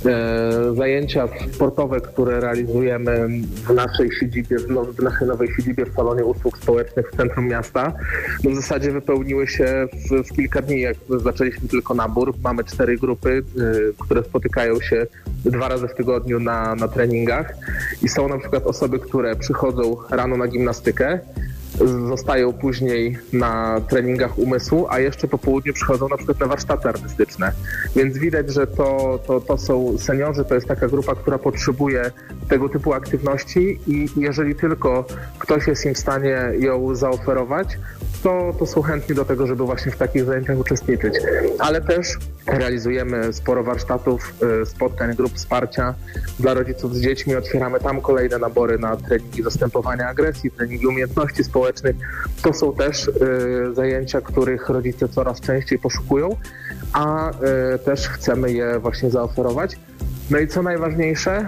Y, zajęcia sportowe, które realizujemy w naszej siedzibie, w naszej nowej siedzibie w Salonie Usług Społecznych w centrum miasta, no w zasadzie wypełniły się w, w kilka dni, jak zaczęliśmy tylko nabór. Mamy cztery grupy, y, które spotykają się dwa razy w tygodniu na, na treningach i są na przykład osoby, które przychodzą rano na gimnastykę, zostają później na treningach umysłu, a jeszcze po południu przychodzą na przykład na warsztaty artystyczne. Więc widać, że to, to, to są seniorzy, to jest taka grupa, która potrzebuje tego typu aktywności i jeżeli tylko ktoś jest im w stanie ją zaoferować, to, to są chętni do tego, żeby właśnie w takich zajęciach uczestniczyć. Ale też realizujemy sporo warsztatów, spotkań, grup wsparcia dla rodziców z dziećmi. Otwieramy tam kolejne nabory na treningi zastępowania agresji, treningi umiejętności społecznych. To są też y, zajęcia, których rodzice coraz częściej poszukują, a y, też chcemy je właśnie zaoferować. No i co najważniejsze,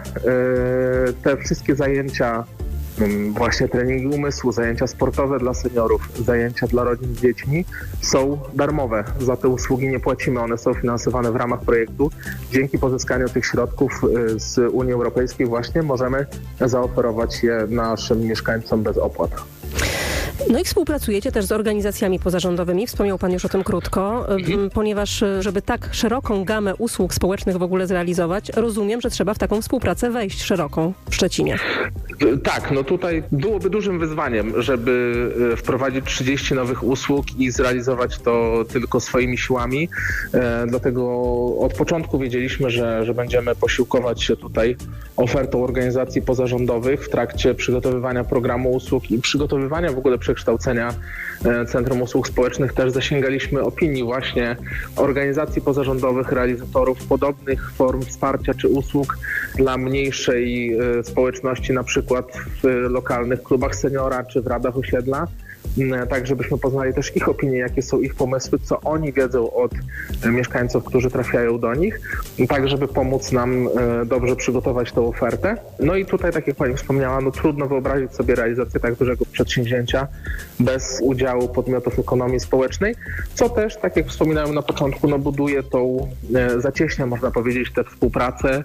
y, te wszystkie zajęcia, właśnie treningi umysłu, zajęcia sportowe dla seniorów, zajęcia dla rodzin z dziećmi są darmowe. Za te usługi nie płacimy, one są finansowane w ramach projektu. Dzięki pozyskaniu tych środków z Unii Europejskiej właśnie możemy zaoferować je naszym mieszkańcom bez opłat. No i współpracujecie też z organizacjami pozarządowymi, wspomniał Pan już o tym krótko, mhm. ponieważ żeby tak szeroką gamę usług społecznych w ogóle zrealizować, rozumiem, że trzeba w taką współpracę wejść szeroką w Szczecinie. Tak, no tutaj byłoby dużym wyzwaniem, żeby wprowadzić trzydzieści nowych usług i zrealizować to tylko swoimi siłami. E, dlatego od początku wiedzieliśmy, że, że będziemy posiłkować się tutaj ofertą organizacji pozarządowych w trakcie przygotowywania programu usług i przygotowywania w ogóle przekształcenia Centrum Usług Społecznych. Też zasięgaliśmy opinii właśnie organizacji pozarządowych, realizatorów podobnych form wsparcia czy usług dla mniejszej społeczności, na przykład w lokalnych klubach seniora czy w radach osiedla, tak żebyśmy poznali też ich opinie, jakie są ich pomysły, co oni wiedzą od mieszkańców, którzy trafiają do nich, tak żeby pomóc nam dobrze przygotować tę ofertę. No i tutaj, tak jak Pani wspomniała, no trudno wyobrazić sobie realizację tak dużego przedsięwzięcia bez udziału podmiotów ekonomii społecznej, co też, tak jak wspominałem na początku, no buduje tą, zacieśnia, można powiedzieć, tę współpracę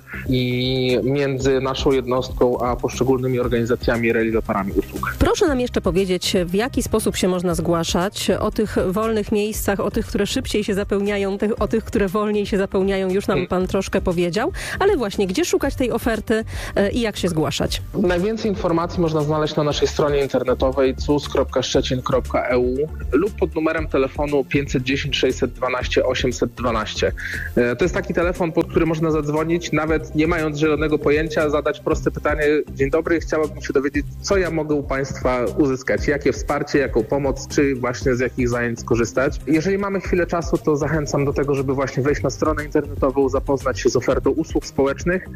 i między naszą jednostką a poszczególnymi organizacjami i realizatorami usług. Proszę nam jeszcze powiedzieć, w jaki sposób się można zgłaszać, o tych wolnych miejscach, o tych, które szybciej się zapełniają, tych, o tych, które wolniej się zapełniają, już nam Pan troszkę powiedział, ale właśnie, gdzie szukać tej oferty i jak się zgłaszać? Najwięcej informacji można znaleźć na naszej stronie internetowej c u s kropka szczecin kropka e u lub pod numerem telefonu pięćset dziesięć sześćset dwanaście osiemset dwanaście. To jest taki telefon, pod który można zadzwonić, nawet nie mając zielonego pojęcia, zadać proste pytanie: dzień dobry, chciałabym się dowiedzieć, co ja mogę u Państwa uzyskać, jakie wsparcie, jaką pomoc, czy właśnie z jakich zajęć skorzystać. Jeżeli mamy chwilę czasu, to zachęcam do tego, żeby właśnie wejść na stronę internetową, zapoznać się z ofertą usług społecznych.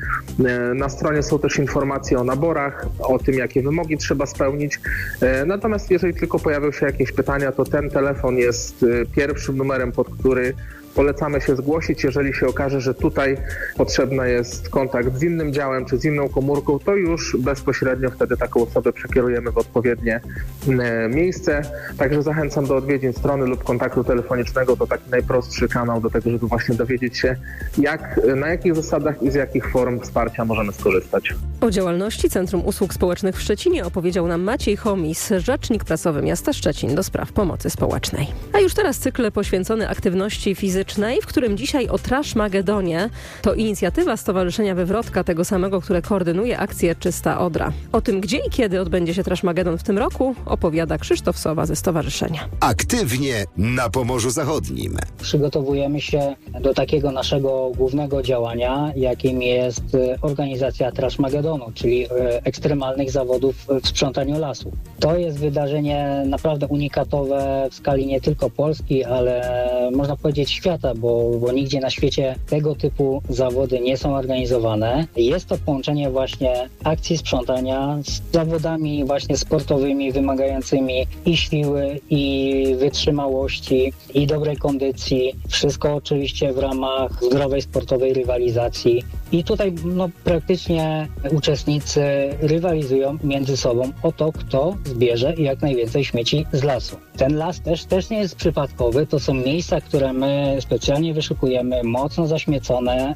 Na stronie są też informacje o naborach, o tym, jakie wymogi trzeba spełnić. Natomiast jeżeli tylko pojawią się jakieś pytania, to ten telefon jest pierwszym numerem, pod który polecamy się zgłosić. Jeżeli się okaże, że tutaj potrzebny jest kontakt z innym działem czy z inną komórką, to już bezpośrednio wtedy taką osobę przekierujemy w odpowiednie miejsce. Także zachęcam do odwiedzin strony lub kontaktu telefonicznego. To taki najprostszy kanał do tego, żeby właśnie dowiedzieć się, jak, na jakich zasadach i z jakich form wsparcia możemy skorzystać. O działalności Centrum Usług Społecznych w Szczecinie opowiedział nam Maciej Chomis, rzecznik prasowy miasta Szczecin do spraw pomocy społecznej. A już teraz cykl poświęcony aktywności fizycznej, w którym dzisiaj o Trashmagedonie. To inicjatywa Stowarzyszenia Wywrotka, tego samego, które koordynuje akcję Czysta Odra. O tym, gdzie i kiedy odbędzie się Trashmagedon w tym roku, opowiada Krzysztof Sowa ze stowarzyszenia. Aktywnie na Pomorzu Zachodnim. Przygotowujemy się do takiego naszego głównego działania, jakim jest organizacja Trashmagedonu, czyli ekstremalnych zawodów w sprzątaniu lasu. To jest wydarzenie naprawdę unikatowe w skali nie tylko Polski, ale można powiedzieć świata, bo, bo nigdzie na świecie tego typu zawody nie są organizowane. Jest to połączenie właśnie akcji sprzątania z zawodami właśnie sportowymi, wymagającymi i siły, i wytrzymałości, i dobrej kondycji. Wszystko oczywiście w ramach zdrowej sportowej rywalizacji. I tutaj no, praktycznie uczestnicy rywalizują między sobą o to, kto zbierze jak najwięcej śmieci z lasu. Ten las też, też nie jest przypadkowy. To są miejsca, które my specjalnie wyszukujemy, mocno zaśmiecone,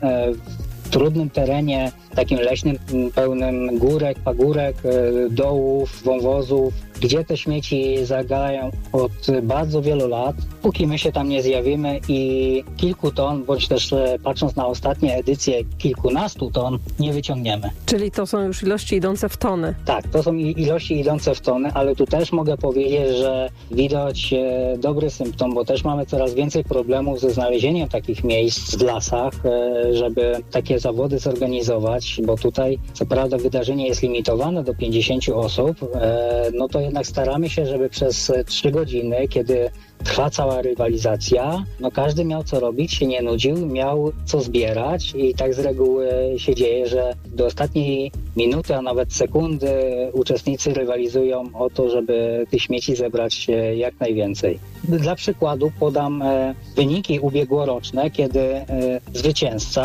w trudnym terenie, takim leśnym, pełnym górek, pagórek, dołów, wąwozów, gdzie te śmieci zagają od bardzo wielu lat, póki my się tam nie zjawimy i kilku ton, bądź też patrząc na ostatnie edycje, kilkunastu ton nie wyciągniemy. Czyli to są już ilości idące w tony. Tak, to są ilości idące w tony, ale tu też mogę powiedzieć, że widać dobry symptom, bo też mamy coraz więcej problemów ze znalezieniem takich miejsc w lasach, żeby takie zawody zorganizować, bo tutaj co prawda wydarzenie jest limitowane do pięćdziesięciu osób, no to jednak staramy się, żeby przez trzy godziny, kiedy trwa cała rywalizacja, no każdy miał co robić, się nie nudził, miał co zbierać i tak z reguły się dzieje, że do ostatniej minuty, a nawet sekundy uczestnicy rywalizują o to, żeby tych śmieci zebrać jak najwięcej. Dla przykładu podam wyniki ubiegłoroczne, kiedy zwycięzca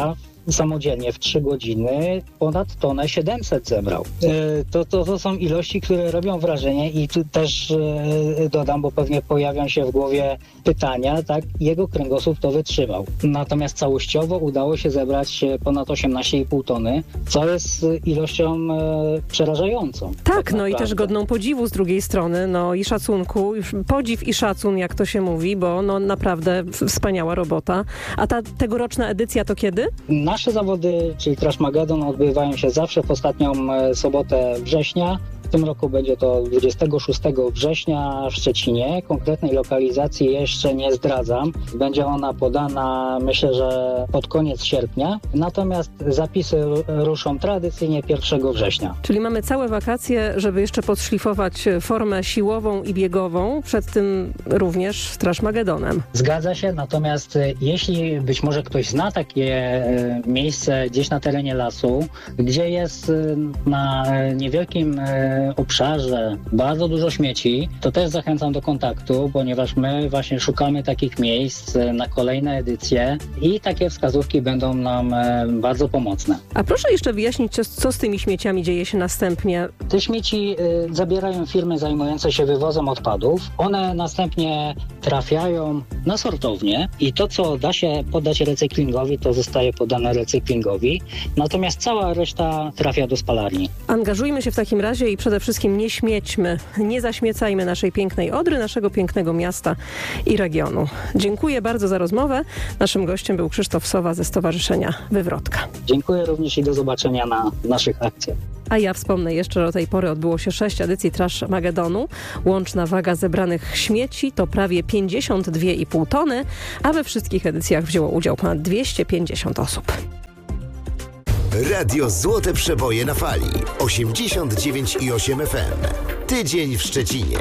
samodzielnie w trzy godziny ponad tonę siedemset zebrał. To, to, to są ilości, które robią wrażenie i tu też dodam, bo pewnie pojawią się w głowie pytania, tak, jego kręgosłup to wytrzymał. Natomiast całościowo udało się zebrać ponad osiemnaście i pół tony, co jest ilością przerażającą. Tak, tak no i też godną podziwu z drugiej strony, no i szacunku, podziw i szacun, jak to się mówi, bo no naprawdę wspaniała robota. A ta tegoroczna edycja to kiedy? Nasze zawody, czyli Trashmagedon, odbywają się zawsze w ostatnią sobotę września. W tym roku będzie to dwudziestego szóstego września w Szczecinie. Konkretnej lokalizacji jeszcze nie zdradzam. Będzie ona podana, myślę, że pod koniec sierpnia. Natomiast zapisy ruszą tradycyjnie pierwszego września. Czyli mamy całe wakacje, żeby jeszcze podszlifować formę siłową i biegową. Przed tym również Trashmagedonem. Zgadza się, natomiast jeśli być może ktoś zna takie miejsce gdzieś na terenie lasu, gdzie jest na niewielkim obszarze bardzo dużo śmieci, to też zachęcam do kontaktu, ponieważ my właśnie szukamy takich miejsc na kolejne edycje i takie wskazówki będą nam bardzo pomocne. A proszę jeszcze wyjaśnić, co z tymi śmieciami dzieje się następnie? Te śmieci zabierają firmy zajmujące się wywozem odpadów. One następnie trafiają na sortownię i to, co da się podać recyklingowi, to zostaje podane recyklingowi, natomiast cała reszta trafia do spalarni. Angażujmy się w takim razie i przede wszystkim nie śmiećmy, nie zaśmiecajmy naszej pięknej Odry, naszego pięknego miasta i regionu. Dziękuję bardzo za rozmowę. Naszym gościem był Krzysztof Sowa ze Stowarzyszenia Wywrotka. Dziękuję również i do zobaczenia na naszych akcjach. A ja wspomnę jeszcze, że do tej pory odbyło się sześć edycji Trashmagedonu. Łączna waga zebranych śmieci to prawie pięćdziesiąt dwie i pół tony, a we wszystkich edycjach wzięło udział ponad dwieście pięćdziesiąt osób. Radio Złote Przeboje na fali. osiemdziesiąt dziewięć i osiem F M. Tydzień w Szczecinie.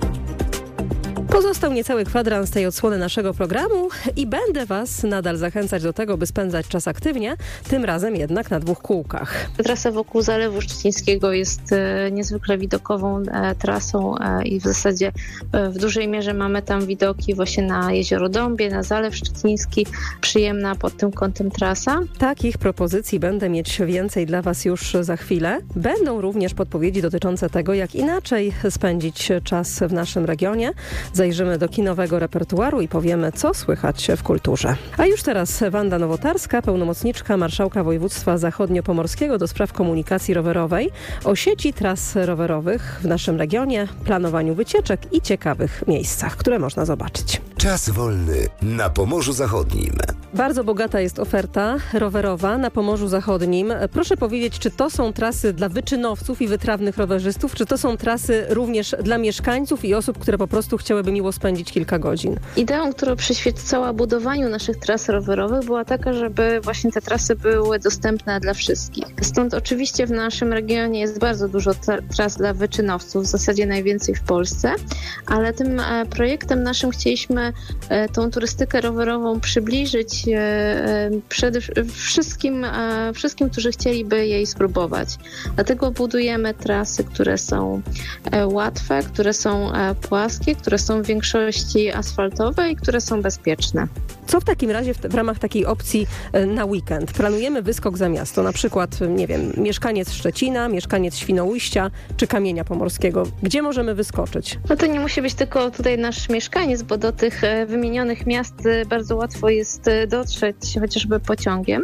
Pozostał niecały kwadrans tej odsłony naszego programu i będę Was nadal zachęcać do tego, by spędzać czas aktywnie, tym razem jednak na dwóch kółkach. Trasa wokół Zalewu Szczecińskiego jest e, niezwykle widokową e, trasą e, i w zasadzie e, w dużej mierze mamy tam widoki właśnie na Jezioro Dąbie, na Zalew Szczeciński. Przyjemna pod tym kątem trasa. Takich propozycji będę mieć więcej dla Was już za chwilę. Będą również podpowiedzi dotyczące tego, jak inaczej spędzić czas w naszym regionie. Zajrzymy do kinowego repertuaru i powiemy, co słychać w kulturze. A już teraz Wanda Nowotarska, pełnomocniczka Marszałka Województwa Zachodniopomorskiego do spraw komunikacji rowerowej, o sieci tras rowerowych w naszym regionie, planowaniu wycieczek i ciekawych miejscach, które można zobaczyć. Czas wolny na Pomorzu Zachodnim. Bardzo bogata jest oferta rowerowa na Pomorzu Zachodnim. Proszę powiedzieć, czy to są trasy dla wyczynowców i wytrawnych rowerzystów, czy to są trasy również dla mieszkańców i osób, które po prostu chciałyby miło spędzić kilka godzin? Ideą, która przyświecała budowaniu naszych tras rowerowych, była taka, żeby właśnie te trasy były dostępne dla wszystkich. Stąd oczywiście w naszym regionie jest bardzo dużo tras dla wyczynowców, w zasadzie najwięcej w Polsce, ale tym projektem naszym chcieliśmy tą turystykę rowerową przybliżyć przede wszystkim, wszystkim, którzy chcieliby jej spróbować. Dlatego budujemy trasy, które są łatwe, które są płaskie, które są w większości asfaltowe i które są bezpieczne. Co w takim razie w, w ramach takiej opcji na weekend? Planujemy wyskok za miasto, na przykład, nie wiem, mieszkaniec Szczecina, mieszkaniec Świnoujścia czy Kamienia Pomorskiego. Gdzie możemy wyskoczyć? No to nie musi być tylko tutaj nasz mieszkaniec, bo do tych wymienionych miast bardzo łatwo jest dotrzeć chociażby pociągiem.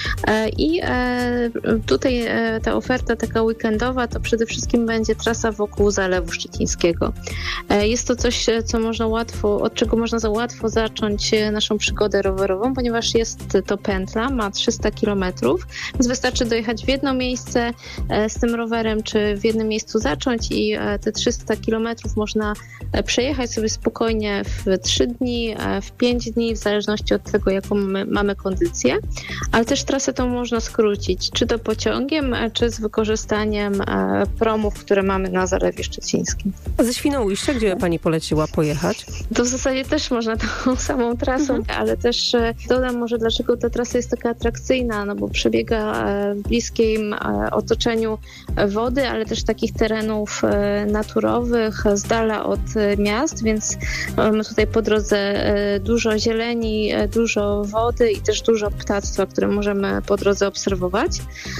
I tutaj ta oferta taka weekendowa to przede wszystkim będzie trasa wokół Zalewu Szczecińskiego. Jest to coś, co można łatwo, od czego można za łatwo zacząć naszą przygodę rowerową, ponieważ jest to pętla, ma trzysta kilometrów, więc wystarczy dojechać w jedno miejsce z tym rowerem, czy w jednym miejscu zacząć i te trzysta kilometrów można przejechać sobie spokojnie w trzy dni, w pięć dni, w zależności od tego, jaką my mamy kondycję, ale też trasę tą można skrócić, czy to pociągiem, czy z wykorzystaniem promów, które mamy na Zalewie Szczecińskim. Ze Świnoujścia, gdzie Pani poleciła pojechać? To w zasadzie też można tą samą trasą, ale też dodam może, dlaczego ta trasa jest taka atrakcyjna, no bo przebiega w bliskim otoczeniu wody, ale też takich terenów naturowych, z dala od miast, więc mamy tutaj po drodze dużo zieleni, dużo wody i też dużo ptactwa, które możemy po drodze obserwować,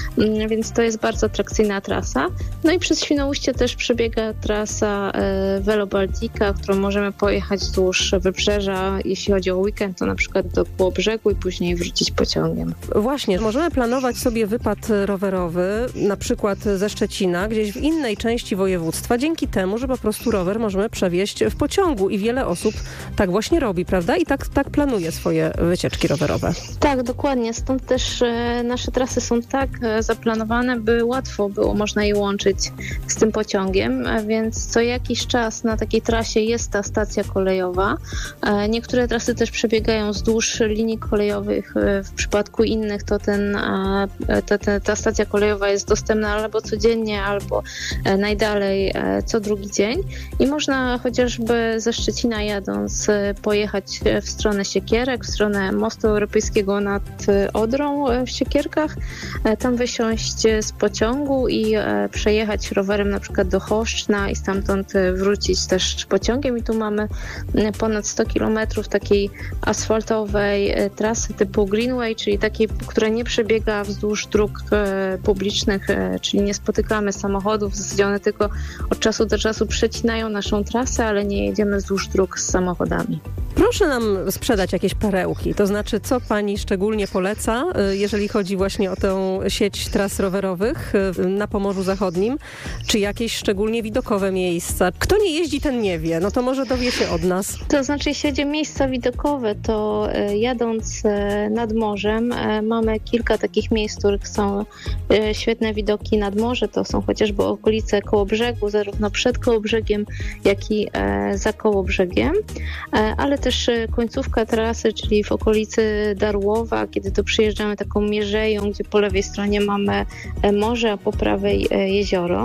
więc to jest bardzo atrakcyjna trasa. No i przez Świnoujście też przebiega trasa Velo Baltica, którą możemy pojechać wzdłuż wybrzeża. Jeśli chodzi o weekend, to na przykład do Kołobrzegu i później wrócić pociągiem. Właśnie, możemy planować sobie wypad rowerowy, na przykład ze Szczecina, gdzieś w innej części województwa, dzięki temu, że po prostu rower możemy przewieźć w pociągu i wiele osób tak właśnie robi, prawda? I tak, tak planuje swoje wycieczki rowerowe. Tak, dokładnie. Stąd też e, nasze trasy są tak e, zaplanowane, by łatwo było można je łączyć z tym pociągiem, e, więc co jakiś czas na takiej trasie jest ta stacja kolejowa. E, niektóre trasy też przebiegają wzdłuż linii kolejowych. E, w przypadku innych to ten, e, ta, ta, ta stacja kolejowa jest dostępna albo codziennie, albo e, najdalej e, co drugi dzień i można chociażby ze Szczecina jadąc e, pojechać w stronę Siekierek, w stronę mostu europejskiego nad Odrą w Siekierkach, tam wysiąść z pociągu i przejechać rowerem na przykład do Choszczna i stamtąd wrócić też pociągiem i tu mamy ponad sto kilometrów takiej asfaltowej trasy typu Greenway, czyli takiej, która nie przebiega wzdłuż dróg publicznych, czyli nie spotykamy samochodów, w zasadzie one tylko od czasu do czasu przecinają naszą trasę, ale nie jedziemy wzdłuż dróg z samochodami. Proszę nam sprzedać jakieś perełki, to znaczy co pani szczególnie poleca, jeżeli chodzi właśnie o tę sieć tras rowerowych na Pomorzu Zachodnim, czy jakieś szczególnie widokowe miejsca? Kto nie jeździ, ten nie wie, no to może dowie się od nas. To znaczy, jeśli chodzi o miejsca widokowe, to jadąc nad morzem mamy kilka takich miejsc, w których są świetne widoki nad morze, to są chociażby okolice Kołobrzegu, zarówno przed Kołobrzegiem, jak i za Kołobrzegiem, ale też końcówka trasy, czyli w okolicy Darłowa, kiedy to przyjeżdżamy taką mierzeją, gdzie po lewej stronie mamy morze, a po prawej jezioro.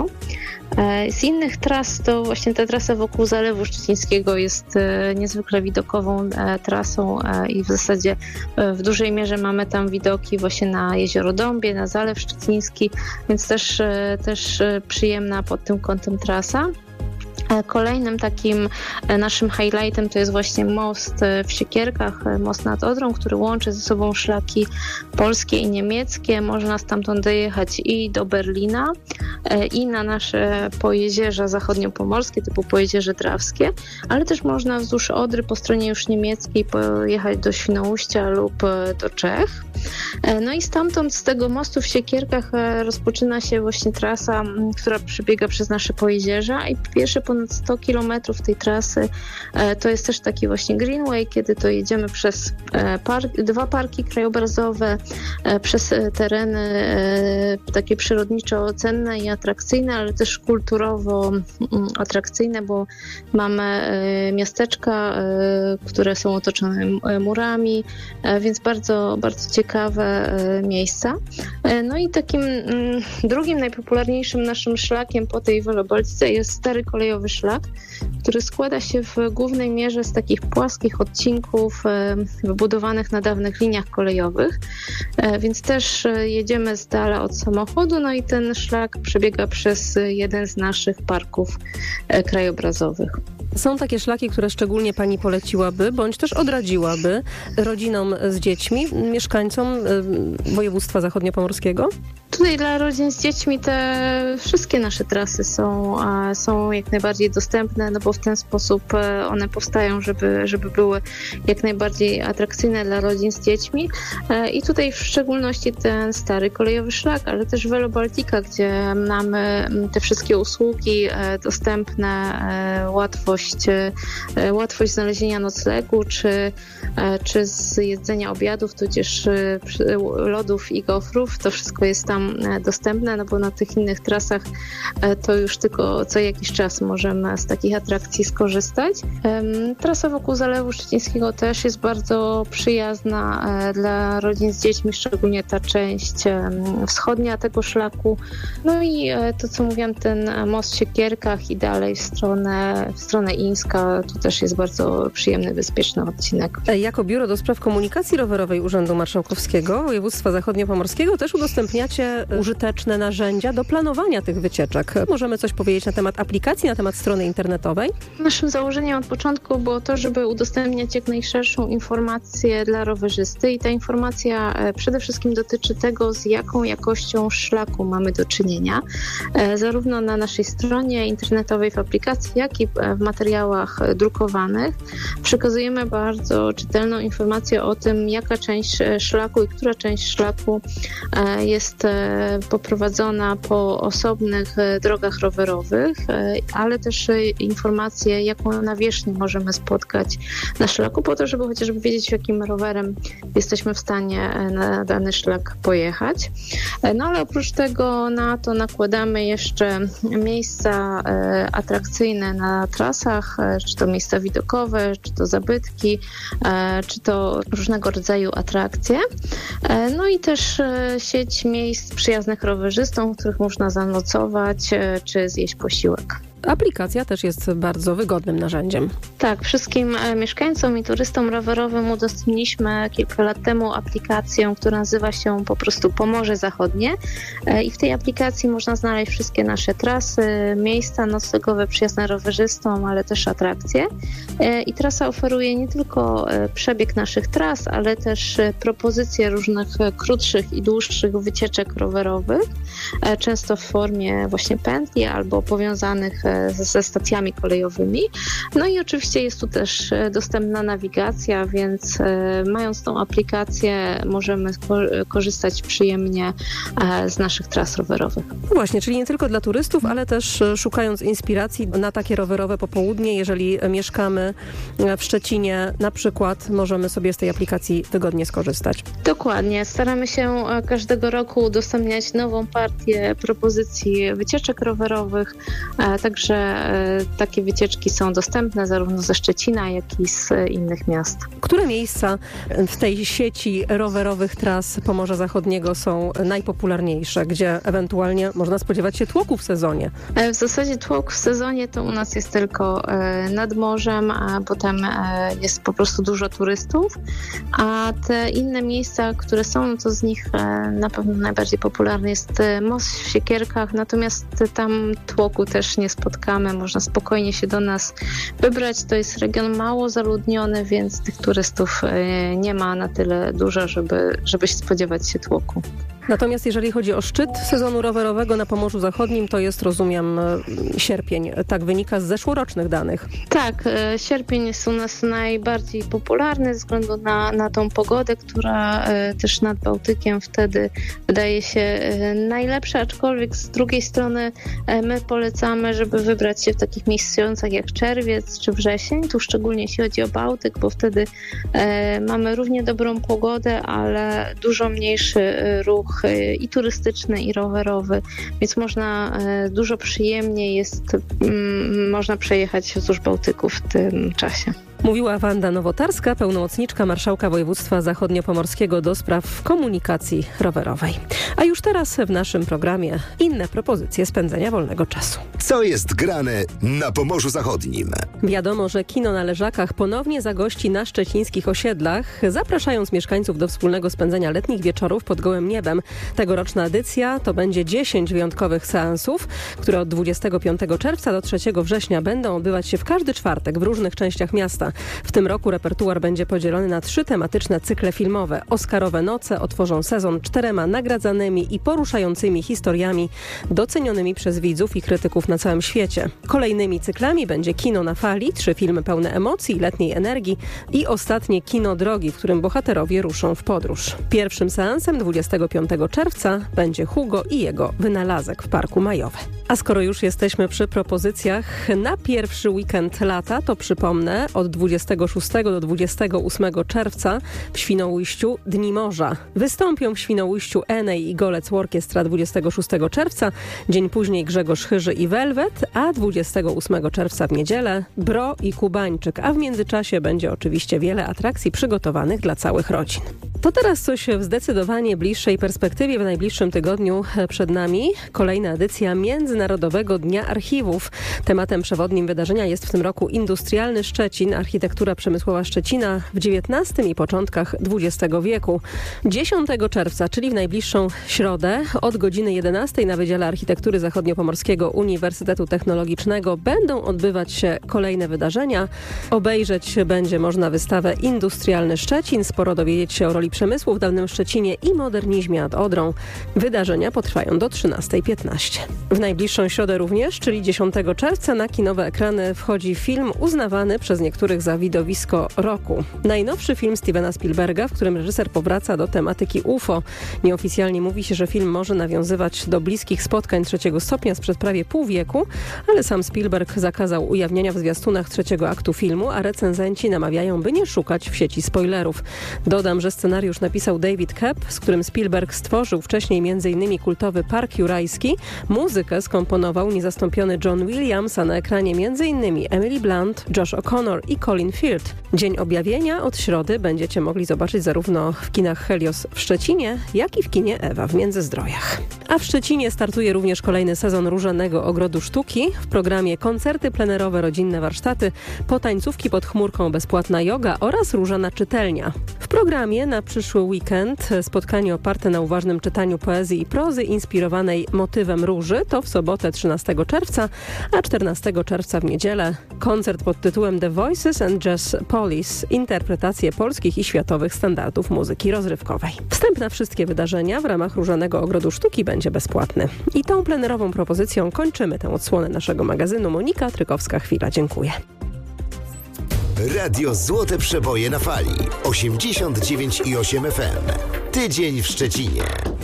Z innych tras to właśnie ta trasa wokół Zalewu Szczecińskiego jest niezwykle widokową trasą i w zasadzie w dużej mierze mamy tam widoki właśnie na jezioro Dąbie, na Zalew Szczeciński, więc też, też przyjemna pod tym kątem trasa. Kolejnym takim naszym highlightem to jest właśnie most w Siekierkach, most nad Odrą, który łączy ze sobą szlaki polskie i niemieckie. Można stamtąd dojechać i do Berlina, i na nasze pojezierza zachodniopomorskie, typu Pojezierze Drawskie, ale też można wzdłuż Odry po stronie już niemieckiej pojechać do Świnoujścia lub do Czech. No i stamtąd z tego mostu w Siekierkach rozpoczyna się właśnie trasa, która przebiega przez nasze pojezierza i pierwsze ponad sto kilometrów tej trasy to jest też taki właśnie Greenway, kiedy to jedziemy przez park, dwa parki krajobrazowe, przez tereny takie przyrodniczo cenne i atrakcyjne, ale też kulturowo atrakcyjne, bo mamy miasteczka, które są otoczone murami, więc bardzo, bardzo ciekawe miejsca. No i takim drugim najpopularniejszym naszym szlakiem po tej Velo Baltice jest stary kolejowy szlak, który składa się w głównej mierze z takich płaskich odcinków wybudowanych na dawnych liniach kolejowych, więc też jedziemy z dala od samochodu, no i ten szlak przebiega przez jeden z naszych parków krajobrazowych. Są takie szlaki, które szczególnie pani poleciłaby, bądź też odradziłaby rodzinom z dziećmi, mieszkańcom województwa zachodniopomorskiego? Tutaj dla rodzin z dziećmi te wszystkie nasze trasy są, są jak najbardziej dostępne, no bo w ten sposób one powstają, żeby, żeby były jak najbardziej atrakcyjne dla rodzin z dziećmi. I tutaj w szczególności ten stary kolejowy szlak, ale też Velo Baltica, gdzie mamy te wszystkie usługi dostępne, łatwość, łatwość znalezienia noclegu, czy, czy z jedzenia obiadów, tudzież lodów i gofrów. To wszystko jest tam dostępne, no bo na tych innych trasach to już tylko co jakiś czas możemy z takich atrakcji skorzystać. Trasa wokół Zalewu Szczecińskiego też jest bardzo przyjazna dla rodzin z dziećmi, szczególnie ta część wschodnia tego szlaku. No i to, co mówiłam, ten most w Siekierkach i dalej w stronę, w stronę Ińska, to też jest bardzo przyjemny, bezpieczny odcinek. Jako Biuro do Spraw Komunikacji Rowerowej Urzędu Marszałkowskiego Województwa Zachodniopomorskiego też udostępniacie użyteczne narzędzia do planowania tych wycieczek. Możemy coś powiedzieć na temat aplikacji, na temat strony internetowej? Naszym założeniem od początku było to, żeby udostępniać jak najszerszą informację dla rowerzysty i ta informacja przede wszystkim dotyczy tego, z jaką jakością szlaku mamy do czynienia, zarówno na naszej stronie internetowej, w aplikacji, jak i w materiałach drukowanych. Przekazujemy bardzo czytelną informację o tym, jaka część szlaku i która część szlaku jest poprowadzona po osobnych drogach rowerowych, ale też informacje, jaką nawierzchnię możemy spotkać na szlaku, po to, żeby chociażby wiedzieć, jakim rowerem jesteśmy w stanie na dany szlak pojechać. No ale oprócz tego na to nakładamy jeszcze miejsca atrakcyjne na trasach, czy to miejsca widokowe, czy to zabytki, czy to różnego rodzaju atrakcje. No i też sieć miejsc przyjaznych rowerzystom, w których można zanocować, czy zjeść posiłek. Aplikacja też jest bardzo wygodnym narzędziem. Tak, wszystkim mieszkańcom i turystom rowerowym udostępniliśmy kilka lat temu aplikację, która nazywa się po prostu Pomorze Zachodnie i w tej aplikacji można znaleźć wszystkie nasze trasy, miejsca noclegowe przyjazne rowerzystom, ale też atrakcje. I trasa oferuje nie tylko przebieg naszych tras, ale też propozycje różnych krótszych i dłuższych wycieczek rowerowych, często w formie właśnie pętli albo powiązanych ze stacjami kolejowymi. No i oczywiście jest tu też dostępna nawigacja, więc mając tą aplikację możemy korzystać przyjemnie z naszych tras rowerowych. Właśnie, czyli nie tylko dla turystów, ale też szukając inspiracji na takie rowerowe popołudnie, jeżeli mieszkamy w Szczecinie na przykład, możemy sobie z tej aplikacji wygodnie skorzystać. Dokładnie. Staramy się każdego roku udostępniać nową partię propozycji wycieczek rowerowych, także takie wycieczki są dostępne zarówno ze Szczecina, jak i z innych miast. Które miejsca w tej sieci rowerowych tras Pomorza Zachodniego są najpopularniejsze, gdzie ewentualnie można spodziewać się tłoku w sezonie? W zasadzie tłok w sezonie to u nas jest tylko nad morzem, a potem jest po prostu dużo turystów, a te inne miejsca, które są, to z nich na pewno najbardziej popularny jest most w Siekierkach, natomiast tam tłoku też nie spotkamy, można spokojnie się do nas wybrać. To jest region mało zaludniony, więc tych turystów nie ma na tyle dużo, żeby, żeby spodziewać się tłoku. Natomiast jeżeli chodzi o szczyt sezonu rowerowego na Pomorzu Zachodnim, to jest, rozumiem, sierpień. Tak wynika z zeszłorocznych danych. Tak, sierpień jest u nas najbardziej popularny ze względu na, na tą pogodę, która też nad Bałtykiem wtedy wydaje się najlepsza, aczkolwiek z drugiej strony my polecamy, żeby wybrać się w takich miesiącach jak czerwiec czy wrzesień, tu szczególnie jeśli chodzi o Bałtyk, bo wtedy mamy równie dobrą pogodę, ale dużo mniejszy ruch i turystyczny, i rowerowy, więc można dużo przyjemniej jest, można przejechać wzdłuż Bałtyku w tym czasie. Mówiła Wanda Nowotarska, pełnomocniczka Marszałka Województwa Zachodniopomorskiego do spraw komunikacji rowerowej. A już teraz w naszym programie inne propozycje spędzenia wolnego czasu. Co jest grane na Pomorzu Zachodnim? Wiadomo, że kino na Leżakach ponownie zagości na szczecińskich osiedlach, zapraszając mieszkańców do wspólnego spędzenia letnich wieczorów pod gołym niebem. Tegoroczna edycja to będzie dziesięć wyjątkowych seansów, które od dwudziestego piątego czerwca do trzeciego września będą odbywać się w każdy czwartek w różnych częściach miasta. W tym roku repertuar będzie podzielony na trzy tematyczne cykle filmowe. Oscarowe noce otworzą sezon czterema nagradzanymi i poruszającymi historiami docenionymi przez widzów i krytyków na całym świecie. Kolejnymi cyklami będzie Kino na fali, trzy filmy pełne emocji i letniej energii i ostatnie Kino drogi, w którym bohaterowie ruszą w podróż. Pierwszym seansem dwudziestego piątego czerwca będzie Hugo i jego wynalazek w Parku Majowe. A skoro już jesteśmy przy propozycjach na pierwszy weekend lata, to przypomnę, od dwudziestego dwudziestego szóstego do dwudziestego ósmego czerwca w Świnoujściu Dni Morza. Wystąpią w Świnoujściu Enej i Golec Orkiestra dwudziestego szóstego czerwca, dzień później Grzegorz Chyży i Velvet, a dwudziestego ósmego czerwca w niedzielę Bro i Kubańczyk, a w międzyczasie będzie oczywiście wiele atrakcji przygotowanych dla całych rodzin. To teraz coś w zdecydowanie bliższej perspektywie. W najbliższym tygodniu przed nami kolejna edycja Międzynarodowego Dnia Archiwów. Tematem przewodnim wydarzenia jest w tym roku industrialny Szczecin, architektura przemysłowa Szczecina w dziewiętnastym i początkach dwudziestego wieku. dziesiątego czerwca, czyli w najbliższą środę, od godziny jedenastej na Wydziale Architektury Zachodniopomorskiego Uniwersytetu Technologicznego będą odbywać się kolejne wydarzenia. Obejrzeć będzie można wystawę Industrialny Szczecin, sporo dowiedzieć się o roli przemysłu w dawnym Szczecinie i modernizmie nad Odrą. Wydarzenia potrwają do trzynastej piętnaście. W najbliższą środę również, czyli dziesiątego czerwca, na kinowe ekrany wchodzi film uznawany przez niektórych za widowisko roku. Najnowszy film Stevena Spielberga, w którym reżyser powraca do tematyki U F O. Nieoficjalnie mówi się, że film może nawiązywać do bliskich spotkań trzeciego stopnia sprzed prawie pół wieku, ale sam Spielberg zakazał ujawniania w zwiastunach trzeciego aktu filmu, a recenzenci namawiają, by nie szukać w sieci spoilerów. Dodam, że scenariusz napisał David Koepp, z którym Spielberg stworzył wcześniej między innymi kultowy Park Jurajski. Muzykę skomponował niezastąpiony John Williams, a na ekranie między innymi Emily Blunt, Josh O'Connor i Colin Firth. Dzień objawienia od środy będziecie mogli zobaczyć zarówno w kinach Helios w Szczecinie, jak i w kinie Ewa w Międzyzdrojach. A w Szczecinie startuje również kolejny sezon Różanego Ogrodu Sztuki. W programie koncerty plenerowe, rodzinne warsztaty, potańcówki pod chmurką, bezpłatna joga oraz różana czytelnia. W programie na przyszły weekend spotkanie oparte na uważnym czytaniu poezji i prozy inspirowanej motywem róży. To w sobotę trzynastego czerwca, a czternastego czerwca w niedzielę koncert pod tytułem The Voices and Jazz Police. Interpretacje polskich i światowych standardów muzyki rozrywkowej. Wstęp na wszystkie wydarzenia w ramach Różanego Ogrodu Sztuki będzie bezpłatny. I tą plenerową propozycją kończymy tę odsłonę naszego magazynu. Monika Trykowska-Chwila. Dziękuję. Radio Złote Przeboje na Fali. osiemdziesiąt dziewięć i osiem F M. Tydzień w Szczecinie.